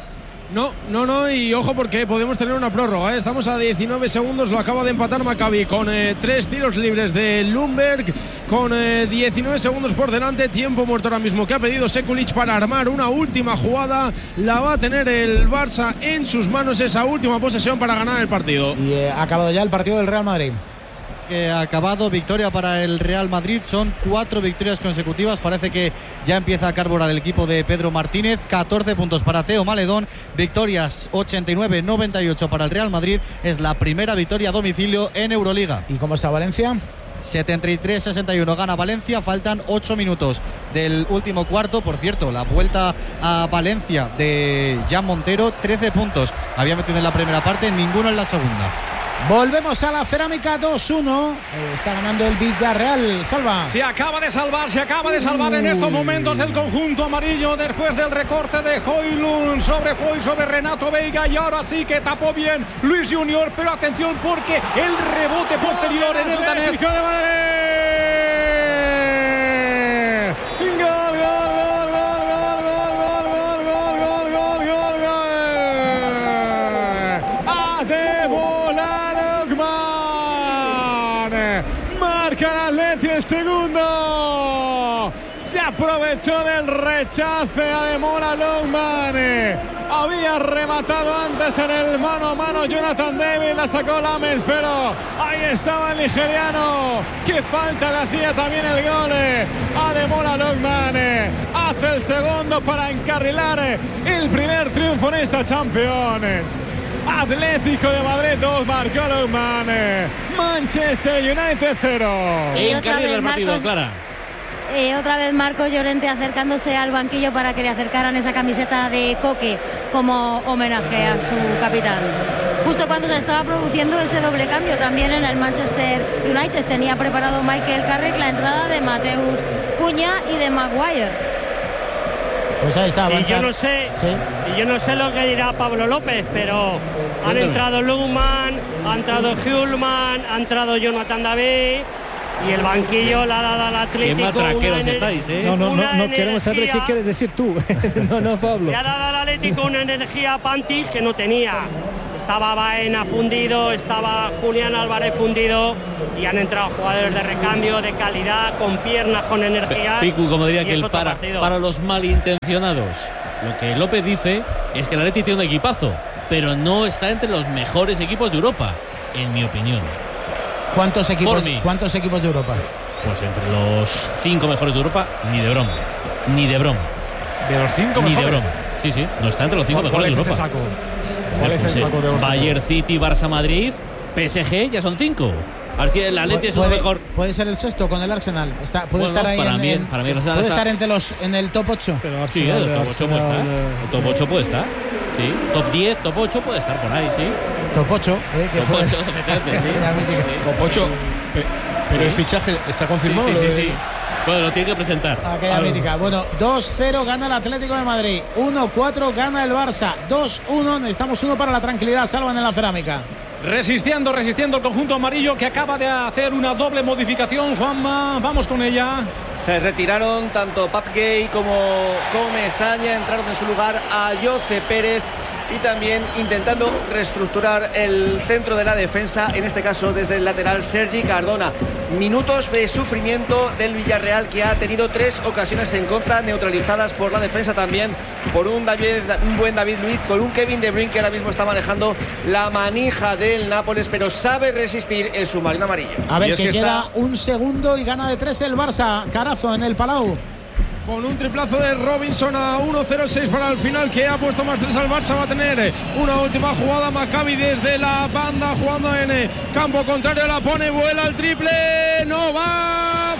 No, no, no, y ojo porque podemos tener una prórroga, ¿eh? Estamos a diecinueve segundos, lo acaba de empatar Maccabi con eh, tres tiros libres de Lundberg, con eh, diecinueve segundos por delante, tiempo muerto ahora mismo que ha pedido Sekulic para armar una última jugada, la va a tener el Barça en sus manos esa última posesión para ganar el partido. Y eh, ha acabado ya el partido del Real Madrid. Que ha acabado, victoria para el Real Madrid, son cuatro victorias consecutivas, parece que ya empieza a carburar el equipo de Pedro Martínez, catorce puntos para Teo Maledón, victorias ochenta y nueve noventa y ocho para el Real Madrid, es la primera victoria a domicilio en Euroliga. ¿Y cómo está Valencia? setenta y tres sesenta y uno gana Valencia, faltan ocho minutos del último cuarto. Por cierto, la vuelta a Valencia de Jan Montero, trece puntos había metido en la primera parte, ninguno en la segunda. Volvemos a la cerámica dos uno. Eh, está ganando el Villarreal. Salva. Se acaba de salvar, se acaba de salvar en estos momentos el conjunto amarillo después del recorte de Højlund sobre Foy, sobre Renato Veiga, y ahora sí que tapó bien Luis Junior, pero atención porque el rebote posterior en el danés. Atlético de Madrid. Gol, gol, gol, gol, gol, gol, gol, gol, gol, gol, gol, gol. Adebola Lookman. Marca el Atleti el segundo. Se ha aprovechó del rechace a Demola Lookman. Había rematado antes en el mano a mano Jonathan David, la sacó Lames, pero ahí estaba el nigeriano. Qué falta le hacía también el gol a Demola Lookman. Hace el segundo para encarrilar el primer triunfo en esta Champions. Atlético de Madrid dos, marcó Lookman. Manchester United cero. Y otra vez el partido, Marcos, Clara. Eh, otra vez Marcos Llorente acercándose al banquillo para que le acercaran esa camiseta de Coque como homenaje a su capitán. Justo cuando se estaba produciendo ese doble cambio también en el Manchester United, tenía preparado Michael Carrick la entrada de Mateus Cunha y de Maguire. Pues ahí está. Y yo no sé, sí. y yo no sé lo que dirá Pablo López, pero han entrado Lookman, ha entrado Hjulman, ha entrado Jonathan David. Y el banquillo la ha dado al Atlético. Qué matraqueros estáis, ¿eh? No, no, no, no energía, queremos saber qué quieres decir tú. no, no, Pablo. Le ha dado al Atlético una energía Pantis que no tenía. Estaba Baena fundido, estaba Julián Álvarez fundido y han entrado jugadores de recambio, de calidad, con piernas, con energía. Picu, como diría que el para, partido. para los malintencionados. Lo que López dice es que el Atlético tiene un equipazo, pero no está entre los mejores equipos de Europa, en mi opinión. ¿Cuántos equipos, ¿Cuántos equipos de Europa? Pues entre los cinco mejores de Europa, ni de broma. Ni de broma. ¿De los cinco ni mejores? Ni de broma. Sí, sí, no está entre los cinco mejores de Europa. ¿Cuál es ese saco? ¿Cuál es el saco de los Bayern, City, Barça, Madrid, P S G, ya son cinco. A ver si el Atleti es uno mejor. Puede ser el sexto con el Arsenal. Está, puede bueno, estar ahí para en, mí, en, para mí el Arsenal puede está... estar entre los, en el top ocho. Pero sí, el top ocho puede estar. El top ocho puede estar. Sí. Top diez, top ocho puede estar por ahí, sí. Top ocho, ¿eh? Que top fue... ocho, efectivamente. Top ocho. Pero el fichaje está confirmado. Sí, sí, sí, sí. Bueno, lo tiene que presentar. Aquella Algo. mítica. Bueno, dos cero gana el Atlético de Madrid. uno cuatro gana el Barça. dos uno. Necesitamos uno para la tranquilidad. Salvan en la cerámica. Resistiendo, resistiendo el conjunto amarillo que acaba de hacer una doble modificación. Juanma, vamos con ella. Se retiraron tanto Papgay como Comesaña. Entraron en su lugar a Jose Pérez. Y también intentando reestructurar el centro de la defensa, en este caso desde el lateral Sergi Cardona. Minutos de sufrimiento del Villarreal, que ha tenido tres ocasiones en contra, neutralizadas por la defensa también, por un, David, un buen David Luiz, con un Kevin De Bruyne que ahora mismo está manejando la manija del Nápoles, pero sabe resistir el submarino amarillo. A ver, que, que queda está... un segundo y gana de tres el Barça. Carazo en el Palau. Con un triplazo de Robinson a uno cero seis para el final, que ha puesto más tres al Barça. Va a tener una última jugada. Maccabi desde la banda, jugando en campo contrario, la pone, vuela al triple, no va,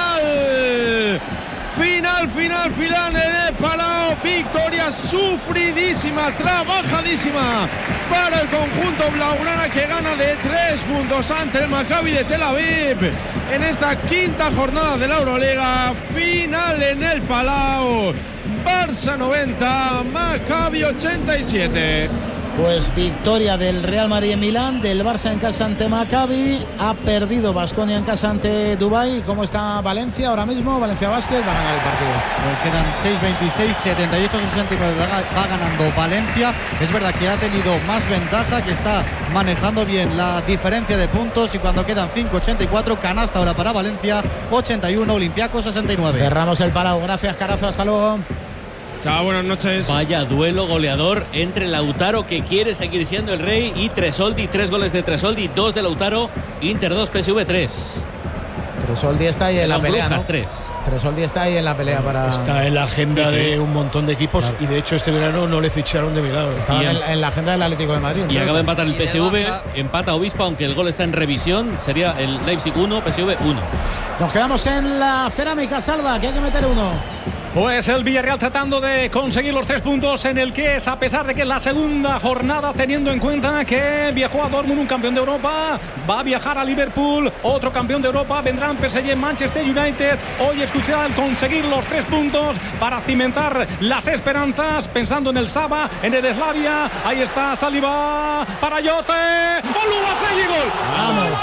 final. Final, final, final en el Palau. Victoria sufridísima, trabajadísima para el conjunto blaugrana, que gana de tres puntos ante el Maccabi de Tel Aviv en esta quinta jornada de la Euroliga. Final en el Palau. Barça noventa, Maccabi ochenta y siete. Pues victoria del Real Madrid en Milán, del Barça en casa ante Maccabi. Ha perdido Baskonia en casa ante Dubái. ¿Cómo está Valencia ahora mismo? Valencia Basket va a ganar el partido. Pues quedan seis veintiséis, setenta y ocho sesenta y nueve. Va ganando Valencia. Es verdad que ha tenido más ventaja, que está manejando bien la diferencia de puntos. Y cuando quedan cinco ochenta y cuatro, canasta ahora para Valencia, ochenta y uno, Olympiacos sesenta y nueve. Cerramos el Palau. Gracias, Carazo. Hasta luego. Chao, buenas noches. Vaya duelo goleador entre Lautaro, que quiere seguir siendo el rey, y Tresoldi. Tres goles de Tresoldi, dos de Lautaro. Inter dos, P S V tres. Tresoldi está ahí en la pelea, ¿no? tres. Tresoldi está ahí en la pelea para... Está en la agenda sí, sí. de un montón de equipos, claro. Y de hecho este verano no le ficharon de milagro. Estaba en, en la agenda del Atlético de Madrid. Y acaba de empatar el P S V, Barça. empata Obispo, aunque el gol está en revisión. Sería el Leipzig uno, P S V uno. Nos quedamos en la cerámica, Salva, que hay que meter uno. Pues el Villarreal tratando de conseguir los tres puntos en el que es, a pesar de que es la segunda jornada, teniendo en cuenta que viajó a Dortmund, un campeón de Europa, va a viajar a Liverpool, otro campeón de Europa, vendrán P S G, Manchester United. Hoy es crucial conseguir los tres puntos para cimentar las esperanzas, pensando en el Saba, en el Slavia. Ahí está Saliba para Yote. ¡Oluwasegi, gol! ¡Vamos!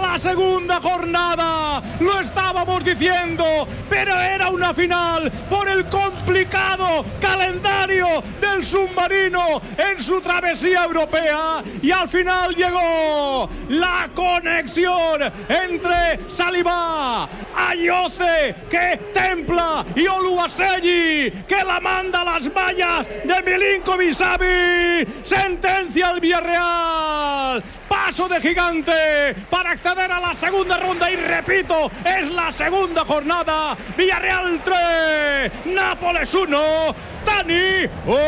la segunda jornada. Lo estábamos diciendo, pero era una final por el complicado calendario del submarino en su travesía europea, y al final llegó la conexión entre Saliba, Ayoce, que templa, y Oluwaseyi, que la manda a las mallas de Milinkovic-Savic. Sentencia al Villarreal. Paso de gigante para acceder a la segunda ronda, y repito, es la segunda jornada. Villarreal tres, Nápoles uno. Dani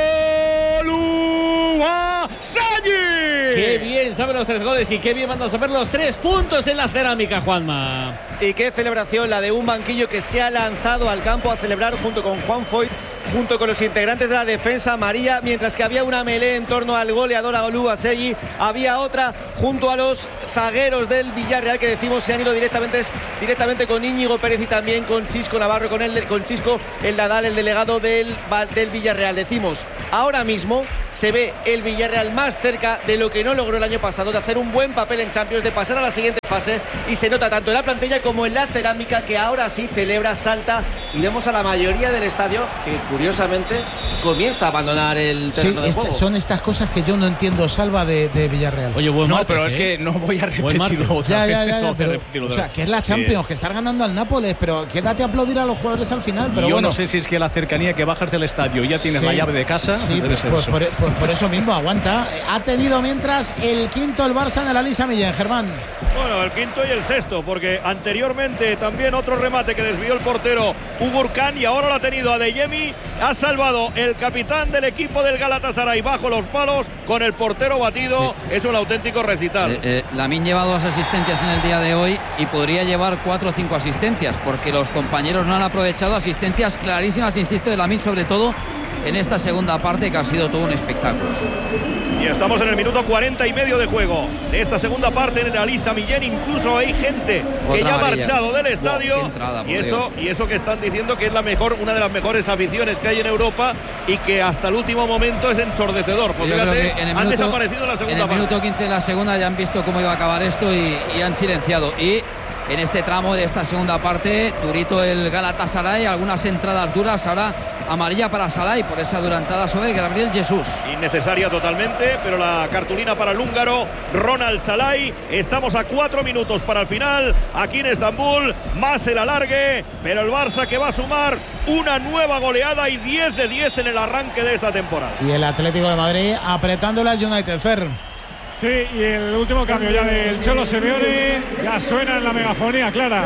Oluwaseyi. Qué bien saben los tres goles y qué bien mandan a saber los tres puntos en la cerámica, Juanma. Y qué celebración la de un banquillo que se ha lanzado al campo a celebrar junto con Juan Foyt, junto con los integrantes de la defensa amarilla, mientras que había una melee en torno al goleador Oluwaseyi, había otra junto a los zagueros del Villarreal, que decimos se han ido directamente, directamente con Íñigo Pérez y también con Chisco Navarro, con, el, con Chisco el Nadal, el delegado del, del Villarreal. Decimos, ahora mismo se ve el Villarreal más cerca de lo que no logró el año pasado, de hacer un buen papel en Champions, de pasar a la siguiente fase, y se nota tanto en la plantilla como en la cerámica, que ahora sí celebra, salta, y vemos a la mayoría del estadio que curiosamente comienza a abandonar el terreno sí, de esta, juego. son estas cosas que yo no entiendo, Salva, de, de Villarreal. Oye, buen no, martes, pero ¿eh? es que no voy a repetirlo otra ya, ya, vez, ya, ya, no pero, repetirlo o otra sea, vez. que es la Champions, Sí. que estar ganando al Nápoles, pero quédate a aplaudir a los jugadores al final. Pero Yo bueno, no sé si es que la cercanía, que bajas del estadio y ya tienes sí, la llave de casa. Sí, debe pues, ser pues, eso. por, pues por eso mismo, aguanta. Ha tenido mientras el quinto el Barça en el Elisa Millén, Germán. Bueno, el quinto y el sexto, porque anteriormente también otro remate que desvió el portero Ugurkan, y ahora lo ha tenido Adeyemi. Ha salvado el capitán del equipo del Galatasaray bajo los palos con el portero batido. Sí. Es un auténtico recital. Eh, eh, Lamine lleva dos asistencias en el día de hoy y podría llevar cuatro o cinco asistencias, porque los compañeros no han aprovechado asistencias clarísimas, insisto, de Lamine, sobre todo en esta segunda parte, que ha sido todo un espectáculo. Y estamos en el minuto cuarenta y medio de juego de esta segunda parte en el Elisa Millén. Incluso hay gente Otra que ya amarilla. ha marchado del estadio. Wow, entrada, y eso y eso que están diciendo que es la mejor, una de las mejores aficiones que hay en Europa, y que hasta el último momento es ensordecedor. Pues fíjate, han minuto, desaparecido en la segunda En el parte. minuto quince de la segunda ya han visto cómo iba a acabar esto y, y han silenciado. Y en este tramo de esta segunda parte, durito el Galatasaray, algunas entradas duras. Ahora amarilla para Salai por esa durantada sobre Gabriel Jesús. Innecesaria totalmente, pero la cartulina para el húngaro Ronald Salai. Estamos a cuatro minutos para el final aquí en Estambul, más el alargue, pero el Barça que va a sumar una nueva goleada y diez de diez en el arranque de esta temporada. Y el Atlético de Madrid apretándole al United, Fer. Sí, y el último cambio ya del Cholo Simeone, ya suena en la megafonía, Clara.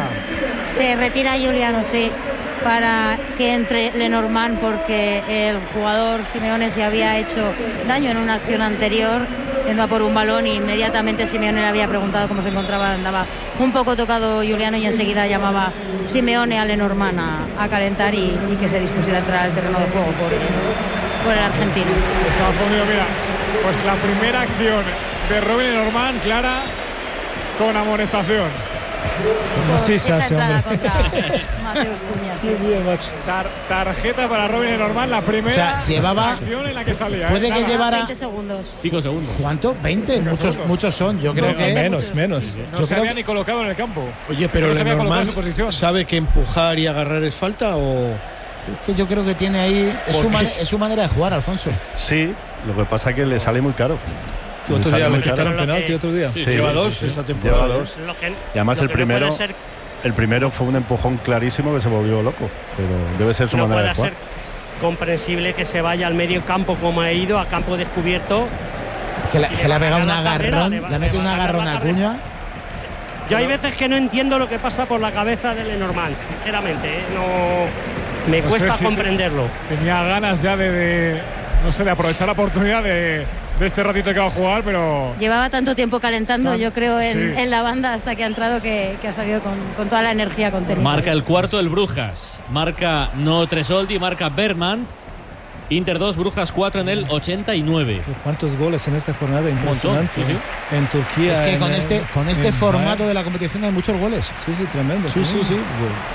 Se retira Juliano, sí, para que entre Lenormand, porque el jugador Simeone se había hecho daño en una acción anterior, yendo a por un balón, y inmediatamente Simeone le había preguntado cómo se encontraba. Andaba un poco tocado Juliano, y enseguida llamaba Simeone a Lenormand a, a calentar y, y que se dispusiera a entrar al terreno de juego por el, por el argentino. Estaba fundido, mira, pues la primera acción de Robin Lenormand, Clara, con amonestación. Como así se hace, hombre. Mateus Cunha, sí. Muy bien, macho. Tar tarjeta para Robin Lenormand, la primera, o sea, llevaba, acción en la que salía. Puede ¿eh? que llevara veinte segundos. cinco segundos. ¿Cuánto? ¿veinte? Muchos, muchos son. Yo creo No, que menos, menos. No yo se creo había que... ni colocado en el campo. Oye, pero no se había colocado en su Lenormand posición. sabe que empujar y agarrar es falta, o Es que yo creo que tiene ahí. Es su, man, es su manera de jugar, Alfonso. Sí, lo que pasa es que le sale muy caro. Le otro día le quitaron penalti, otro día. Sí, sí, lleva sí, dos sí, esta temporada. Lleva dos. Lo que, y además lo el que primero. No puede ser, el primero fue un empujón clarísimo que se volvió loco. Pero debe ser su no manera puede de jugar. ser comprensible que se vaya al medio campo como ha ido, a campo descubierto. Que, la, que le ha pegado un la carrera, agarrón, le va- le ha metido le un va a ganar agarrón la a carrera. Cuña. Yo hay veces que no entiendo lo que pasa por la cabeza de Lenormand, sinceramente, ¿eh? No me No cuesta sé si comprenderlo. Tenía ganas ya de, de, no sé, de aprovechar la oportunidad de, de este ratito que va a jugar, pero Llevaba tanto tiempo calentando, Tan- yo creo, en, sí. en la banda hasta que ha entrado, que, que ha salido con, con toda la energía contenida. Marca el cuarto el Brujas. Marca no Tresoldi, marca Bergman. Inter dos, Brujas cuatro en el ochenta y nueve. ¿Cuántos goles en esta jornada? Impresionante. sí, sí. En Turquía. Es que en, con eh, este, con este en formato Bayern. de la competición hay muchos goles. Sí, sí, tremendo. Sí, sí, tremendo.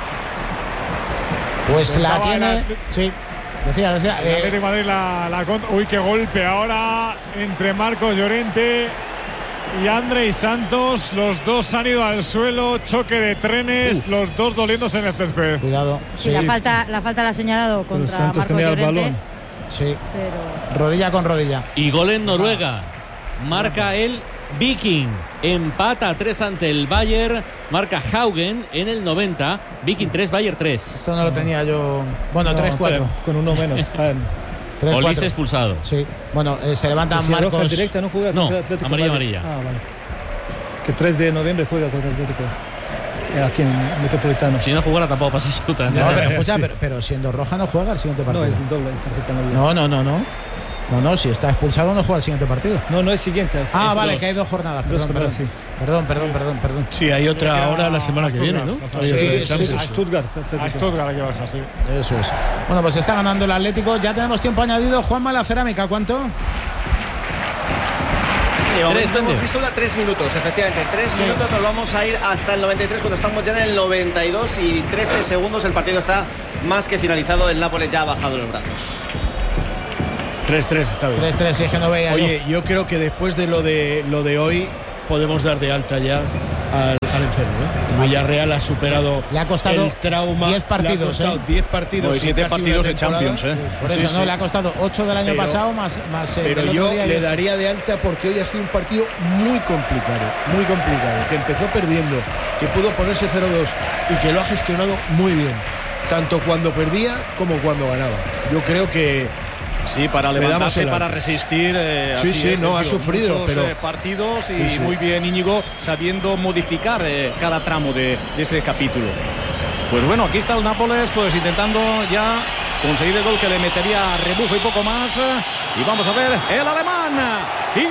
sí. Pues la Contaba tiene. el- Sí. Decía, decía. el eh, Atlético de Madrid la, la cont- Uy, qué golpe ahora entre Marcos Llorente y Andrei Santos. Los dos han ido al suelo, choque de trenes, Uf. los dos doliéndose en el césped. Cuidado. Sí, sí. La falta la falta la ha señalado contra Santos Marcos tenía el Llorente. balón. Sí. Pero... rodilla con rodilla. Y gol en Noruega. Marca el Viking. Empata tres ante el Bayern. Marca Haugen en el noventa. Viking tres, Bayern tres. Esto no lo tenía yo. Bueno, tres cuatro. Con uno menos. Olise expulsado. Sí. Bueno, eh, se levantan si Marcos. Roja directa no juega no, contra Atlético. amarilla, amarilla. Ah, vale. Que tres de noviembre juega contra Atlético. Eh, aquí en Metropolitano. Si no jugara tampoco pasa absolutamente nada. No, pero, escucha, sí. pero, pero siendo roja no juega el siguiente partido. No, es doble tarjeta amarilla. No, no, no, no. No, no, si está expulsado no juega el siguiente partido. No, no es siguiente. Ah, es vale, dos. que hay dos jornadas. Perdón, Dos perdón. jornadas, sí. perdón, perdón, perdón, perdón. Sí, hay otra ahora la semana que viene, ¿no? Sí, sí, sí. A Stuttgart. A Stuttgart que baja, sí. Eso es. Bueno, pues está ganando el Atlético. Ya tenemos tiempo añadido. Juanma, la cerámica, ¿cuánto? Tres, hemos visto una, tres minutos, efectivamente. Tres sí. minutos, nos vamos a ir hasta el noventa y tres cuando estamos ya en el noventa y dos y trece segundos. El partido está más que finalizado. El Nápoles ya ha bajado los brazos. tres tres, está bien. tres tres, si es que no veía. Oye, yo. yo creo que después de lo de lo de hoy podemos dar de alta ya al, al enfermo, ¿eh? El Villarreal ha superado le ha costado el trauma. diez partidos, le ha costado diez partidos y siete partidos de Champions, ¿eh? Sí, por eso sí, no sí. le ha costado ocho del año pero, pasado más más eh, Pero yo le es... daría de alta porque hoy ha sido un partido muy complicado, muy complicado, que empezó perdiendo, que pudo ponerse cero dos y que lo ha gestionado muy bien, tanto cuando perdía como cuando ganaba. Yo creo que sí, para levantarse, para resistir. Eh, sí, así sí, es, no, ha sufrido. Muchos, pero eh, partidos y sí, sí. muy bien Íñigo sabiendo modificar eh, cada tramo de, de ese capítulo. Pues bueno, aquí está el Nápoles, pues intentando ya conseguir el gol que le metería rebufo y poco más. Y vamos a ver, el alemán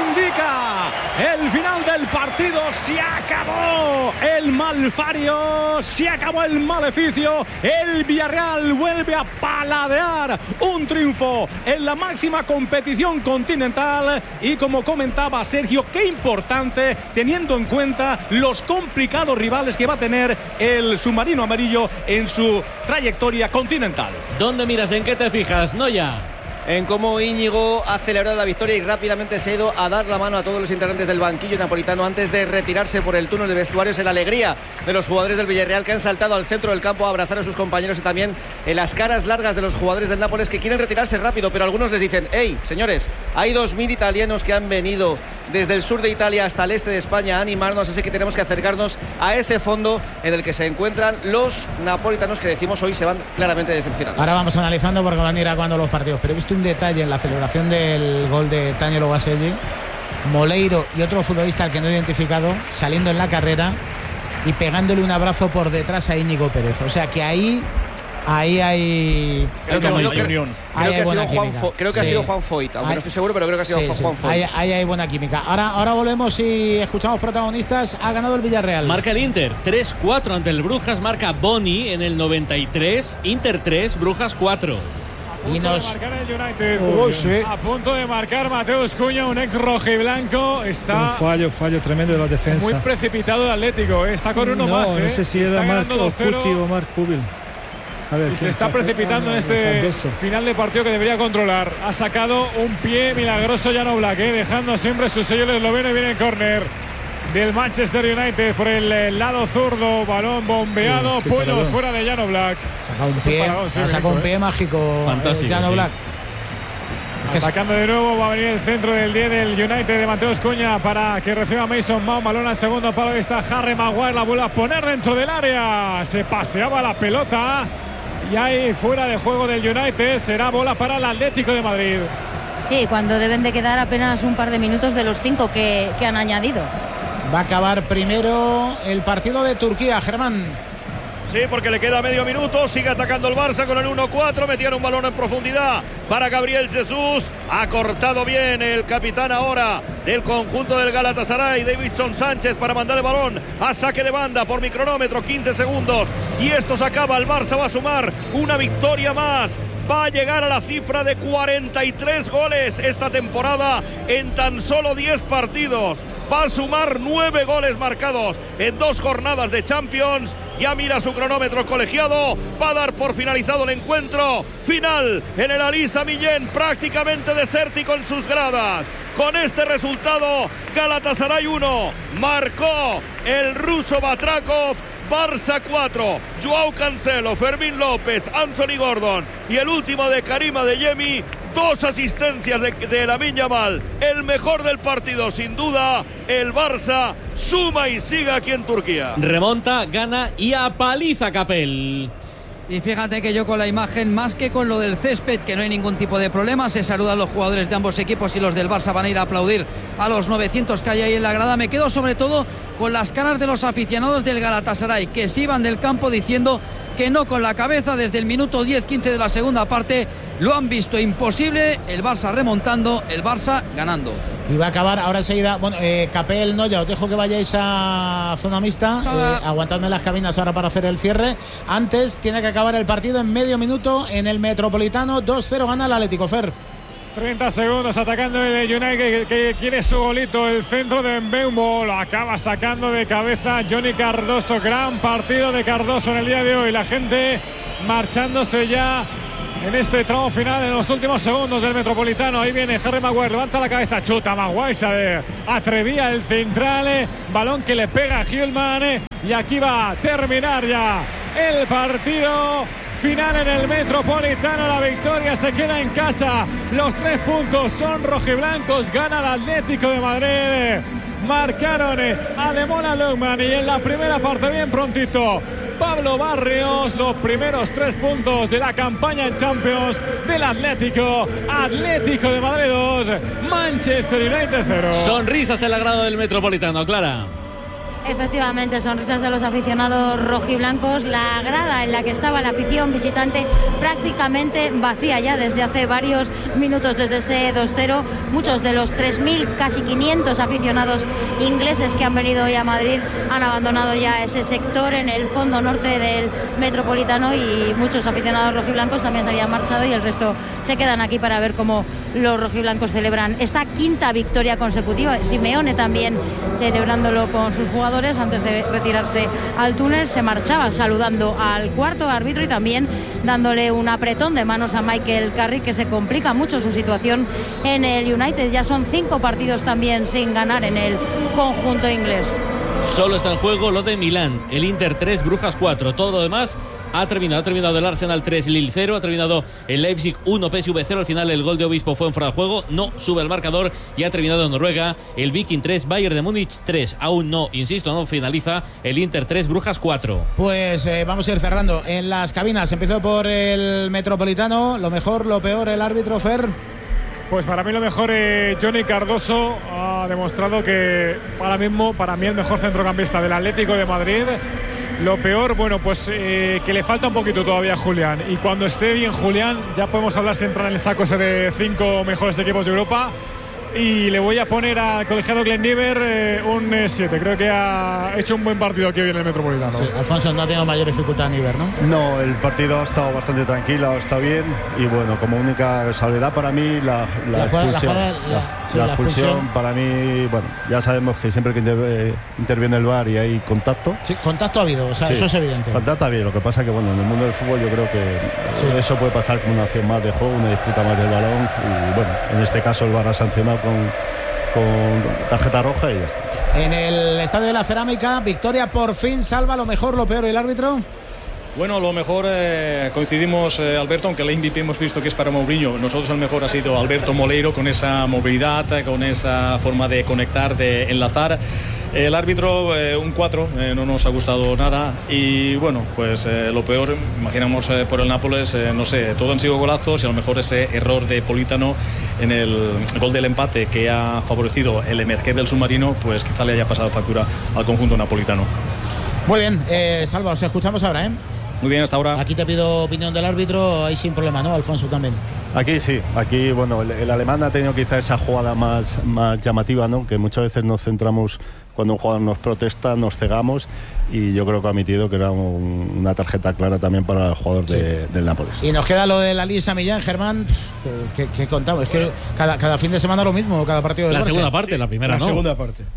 indica el final del partido. Se acabó el malfario, se acabó el maleficio. El Villarreal vuelve a paladear un triunfo en la máxima competición continental. Y como comentaba Sergio, qué importante teniendo en cuenta los complicados rivales que va a tener el submarino amarillo en su trayectoria continental. ¿Dónde miras? ¿En qué te fijas? Noya. En cómo Íñigo ha celebrado la victoria y rápidamente se ha ido a dar la mano a todos los integrantes del banquillo napolitano antes de retirarse por el túnel de vestuarios, en la alegría de los jugadores del Villarreal que han saltado al centro del campo a abrazar a sus compañeros y también en las caras largas de los jugadores del Nápoles que quieren retirarse rápido, pero algunos les dicen: hey, señores, hay dos mil italianos que han venido desde el sur de Italia hasta el este de España a animarnos, así que tenemos que acercarnos a ese fondo en el que se encuentran los napolitanos que decimos hoy se van claramente decepcionados. Ahora vamos analizando porque van a ir acuando los partidos, pero he visto un detalle en la celebración del gol de Tanielo Baselli. Moleiro y otro futbolista al que no he identificado saliendo en la carrera y pegándole un abrazo por detrás a Íñigo Pérez. O sea que ahí ahí hay creo que ha sido, creo, creo ahí que ha sido Juan Fo, creo que sí. ha sido Juan Foyt, aunque hay, no estoy seguro, pero creo que ha sido sí, Juan sí. Foyt. Ahí, ahí hay buena química. Ahora, ahora volvemos y escuchamos protagonistas. Ha ganado el Villarreal. Marca el Inter tres cuatro ante el Brujas. Marca Boni en el noventa y tres. Inter tres, Brujas cuatro. Y nos... de marcar el United. Oh, sí. A punto de marcar Mateus Cunha, un ex rojiblanco. Está un fallo, fallo tremendo de la defensa. Muy precipitado el Atlético. Está con uno no, más. No ¿eh? sé si era Marc Cuti o Marc Pubil. A ver, y se está precipitando en este final de partido que debería controlar. Ha sacado un pie milagroso Jan Oblak, ¿eh? dejando siempre su sello el esloveno. Y viene el córner del Manchester United por el lado zurdo, balón bombeado, sí, puños fuera de Jan Oblak. Saca un pie, parado, sí, saca un pie ¿eh? mágico. Fantástico, Jan Oblak. Sí. Atacando de nuevo, va a venir el centro del diez del United de Mateus Cunha para que reciba Mason Mount. Balón al segundo palo, ahí está Harry Maguire, la vuelve a poner dentro del área. Se paseaba la pelota y ahí fuera de juego del United. Será bola para el Atlético de Madrid. Sí, cuando deben de quedar apenas un par de minutos de los cinco que, que han añadido. Va a acabar primero el partido de Turquía, Germán. Sí, porque le queda medio minuto. Sigue atacando el Barça con el uno cuatro. Metían un balón en profundidad para Gabriel Jesús. Ha cortado bien el capitán ahora del conjunto del Galatasaray, Davinson Sánchez, para mandar el balón a saque de banda por mi cronómetro. quince segundos. Y esto se acaba. El Barça va a sumar una victoria más. Va a llegar a la cifra de cuarenta y tres goles esta temporada en tan solo diez partidos. Va a sumar nueve goles marcados en dos jornadas de Champions. Ya mira su cronómetro colegiado. Va a dar por finalizado el encuentro. Final en el Alisa Millén, prácticamente desértico en sus gradas, Con este resultado, Galatasaray uno, marcó el ruso Batrakov. Barça cuatro, Joao Cancelo, Fermín López, Anthony Gordon y el último de Karim Adeyemi, dos asistencias de, de Lamine Yamal, el mejor del partido sin duda. El Barça suma y sigue aquí en Turquía. Remonta, gana y apaliza Capel. Y fíjate que yo con la imagen, más que con lo del césped, que no hay ningún tipo de problema, se saludan los jugadores de ambos equipos y los del Barça van a ir a aplaudir a los novecientos que hay ahí en la grada. Me quedo sobre todo con las caras de los aficionados del Galatasaray, que se iban del campo diciendo que no con la cabeza. Desde el minuto diez quince de la segunda parte lo han visto imposible, el Barça remontando, el Barça ganando. Y va a acabar ahora enseguida. Bueno, eh, Capel, no, ya os dejo que vayáis a zona mixta. Eh, aguantadme las cabinas ahora para hacer el cierre. Antes tiene que acabar el partido en medio minuto en el Metropolitano. dos cero gana el Atlético, Fer. treinta segundos atacando el United que, que quiere su golito. El centro de Mbeumo lo acaba sacando de cabeza Johnny Cardoso. Gran partido de Cardoso en el día de hoy. La gente marchándose ya en este tramo final, en los últimos segundos del Metropolitano. Ahí viene Harry Maguire, levanta la cabeza, chuta Maguire, se atrevía el central, balón que le pega a Hillman, y aquí va a terminar ya el partido final en el Metropolitano. La victoria se queda en casa, los tres puntos son rojiblancos, gana el Atlético de Madrid. Marcaron a Demola Lookman y en la primera parte bien prontito Pablo Barrios, los primeros tres puntos de la campaña en Champions del Atlético. Atlético de Madrid dos, Manchester United cero. Sonrisas en la grada del Metropolitano, Clara. Efectivamente, sonrisas de los aficionados rojiblancos. La grada en la que estaba la afición visitante prácticamente vacía ya desde hace varios minutos, desde ese dos cero. Muchos de los tres mil, casi quinientos aficionados ingleses que han venido hoy a Madrid han abandonado ya ese sector en el fondo norte del Metropolitano, y muchos aficionados rojiblancos también se habían marchado y el resto se quedan aquí para ver cómo los rojiblancos celebran esta quinta victoria consecutiva. Simeone también celebrándolo con sus jugadores. Antes de retirarse al túnel se marchaba saludando al cuarto árbitro y también dándole un apretón de manos a Michael Carrick, que se complica mucho su situación en el United. Ya son cinco partidos también sin ganar en el conjunto inglés. Solo está en juego lo de Milán, el Inter tres, Brujas cuatro. Todo lo demás ha terminado. Ha terminado el Arsenal tres, Lille cero. Ha terminado el Leipzig uno, P S V cero. Al final el gol de Obispo fue en fuera de juego. No sube el marcador. Y ha terminado en Noruega el Viking tres, Bayern de Múnich tres. Aún no, insisto, no finaliza el Inter tres, Brujas cuatro. Pues eh, vamos a ir cerrando en las cabinas. Empezó por el Metropolitano. Lo mejor, lo peor, el árbitro, Fer. Pues para mí lo mejor, eh, Johnny Cardoso ha demostrado que ahora mismo para mí el mejor centrocampista del Atlético de Madrid. Lo peor, bueno, pues eh, que le falta un poquito todavía a Julián, y cuando esté bien Julián ya podemos hablar si entra en el saco ese de cinco mejores equipos de Europa. Y le voy a poner al colegiado Glenn Niver eh, un siete. Eh, Creo que ha hecho un buen partido aquí hoy en el Metropolitano. Sí, Alfonso, no ha tenido mayor dificultad Niver, ¿no? No, el partido ha estado bastante tranquilo, está bien. Y bueno, como única salvedad para mí, la, la, la expulsión. La, la, la, sí, la, la expulsión, expulsión para mí, bueno, ya sabemos que siempre que inter, eh, interviene el V A R y hay contacto. Sí, contacto ha habido, o sea, sí, eso es evidente. Contacto ha habido, lo que pasa que bueno, en el mundo del fútbol yo creo que sí, eso puede pasar como una acción más de juego, una disputa más del balón. Y bueno, en este caso el V A R ha sancionado con con tarjeta roja y ya está. En el Estadio de la Cerámica, victoria por fin. Salva, lo mejor, lo peor, el árbitro. Bueno, lo mejor eh, coincidimos, eh, Alberto, aunque la M V P hemos visto que es para Mourinho. Nosotros el mejor ha sido Alberto Moleiro, con esa movilidad, eh, con esa forma de conectar, de enlazar. El árbitro, eh, un cuatro, eh, no nos ha gustado nada. Y bueno, pues eh, lo peor, imaginamos eh, por el Nápoles, eh, no sé, todo han sido golazos, y a lo mejor ese error de Politano en el gol del empate que ha favorecido el emerger del submarino, pues quizá le haya pasado factura al conjunto napolitano. Muy bien, eh, Salva, os escuchamos ahora, ¿eh? Muy bien, hasta ahora. Aquí te pido opinión del árbitro, ahí sin problema, ¿no, Alfonso, también? Aquí sí, aquí bueno, el, el alemán ha tenido quizá esa jugada más, más llamativa, ¿no? Que muchas veces nos centramos, cuando un jugador nos protesta, nos cegamos, y yo creo que ha admitido que era un, una tarjeta clara también para el jugador de, sí, del Nápoles. Y nos queda lo de la Lisa Millán, Germán, que, que, que contamos, es que cada, cada fin de semana lo mismo, cada partido de la Barça. segunda parte, sí, la primera la no. segunda parte.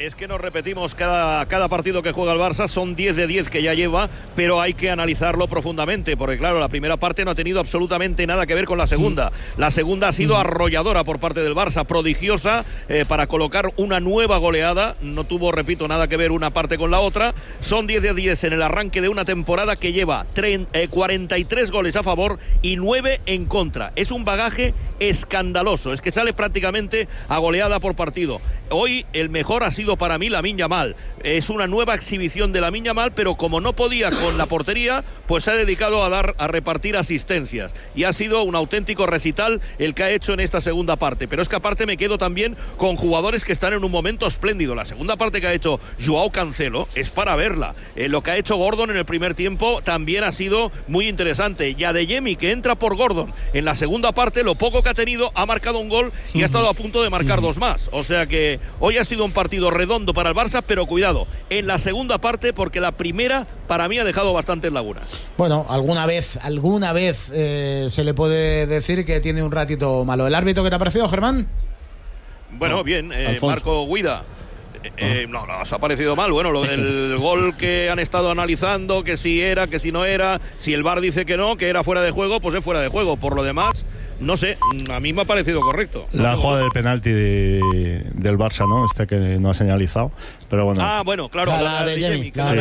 es que nos repetimos cada, cada partido que juega el Barça, son diez de diez que ya lleva, pero hay que analizarlo profundamente, porque claro, la primera parte no ha tenido absolutamente nada que ver con la segunda. La segunda ha sido arrolladora por parte del Barça, prodigiosa eh, para colocar una nueva goleada, no tuvo, repito, nada que ver una parte con la otra. Son diez de diez en el arranque de una temporada que lleva treinta, eh, cuarenta y tres goles a favor y nueve en contra. Es un bagaje escandaloso, es que sale prácticamente a goleada por partido. Hoy el mejor ha sido para mí Lamine Yamal. Es una nueva exhibición de Lamine Yamal, pero como no podía con la portería, pues se ha dedicado a dar a repartir asistencias y ha sido un auténtico recital el que ha hecho en esta segunda parte. Pero es que aparte me quedo también con jugadores que están en un momento espléndido. La segunda parte que ha hecho Joao Cancelo es para verla. Eh, lo que ha hecho Gordon en el primer tiempo también ha sido muy interesante. Y Adeyemi, que entra por Gordon en la segunda parte, lo poco que ha tenido, ha marcado un gol y ha estado a punto de marcar dos más. O sea que hoy ha sido un partido redondo para el Barça, pero cuidado, en la segunda parte, porque la primera para mí ha dejado bastantes lagunas. Bueno, alguna vez, alguna vez eh, se le puede decir que tiene un ratito malo. ¿El árbitro qué te ha parecido, Germán? Bueno, no, bien, eh, Marco Guida. Eh, no, no, os ha parecido mal. Bueno, lo del gol que han estado analizando, que si era, que si no era, si el V A R dice que no, que era fuera de juego, pues es fuera de juego. Por lo demás, no sé, a mí me ha parecido correcto. No la sé jugada del penalti de, del Barça, ¿no? Este que no ha señalizado, pero bueno. Ah, bueno, claro, la, la, la de Jamie, claro.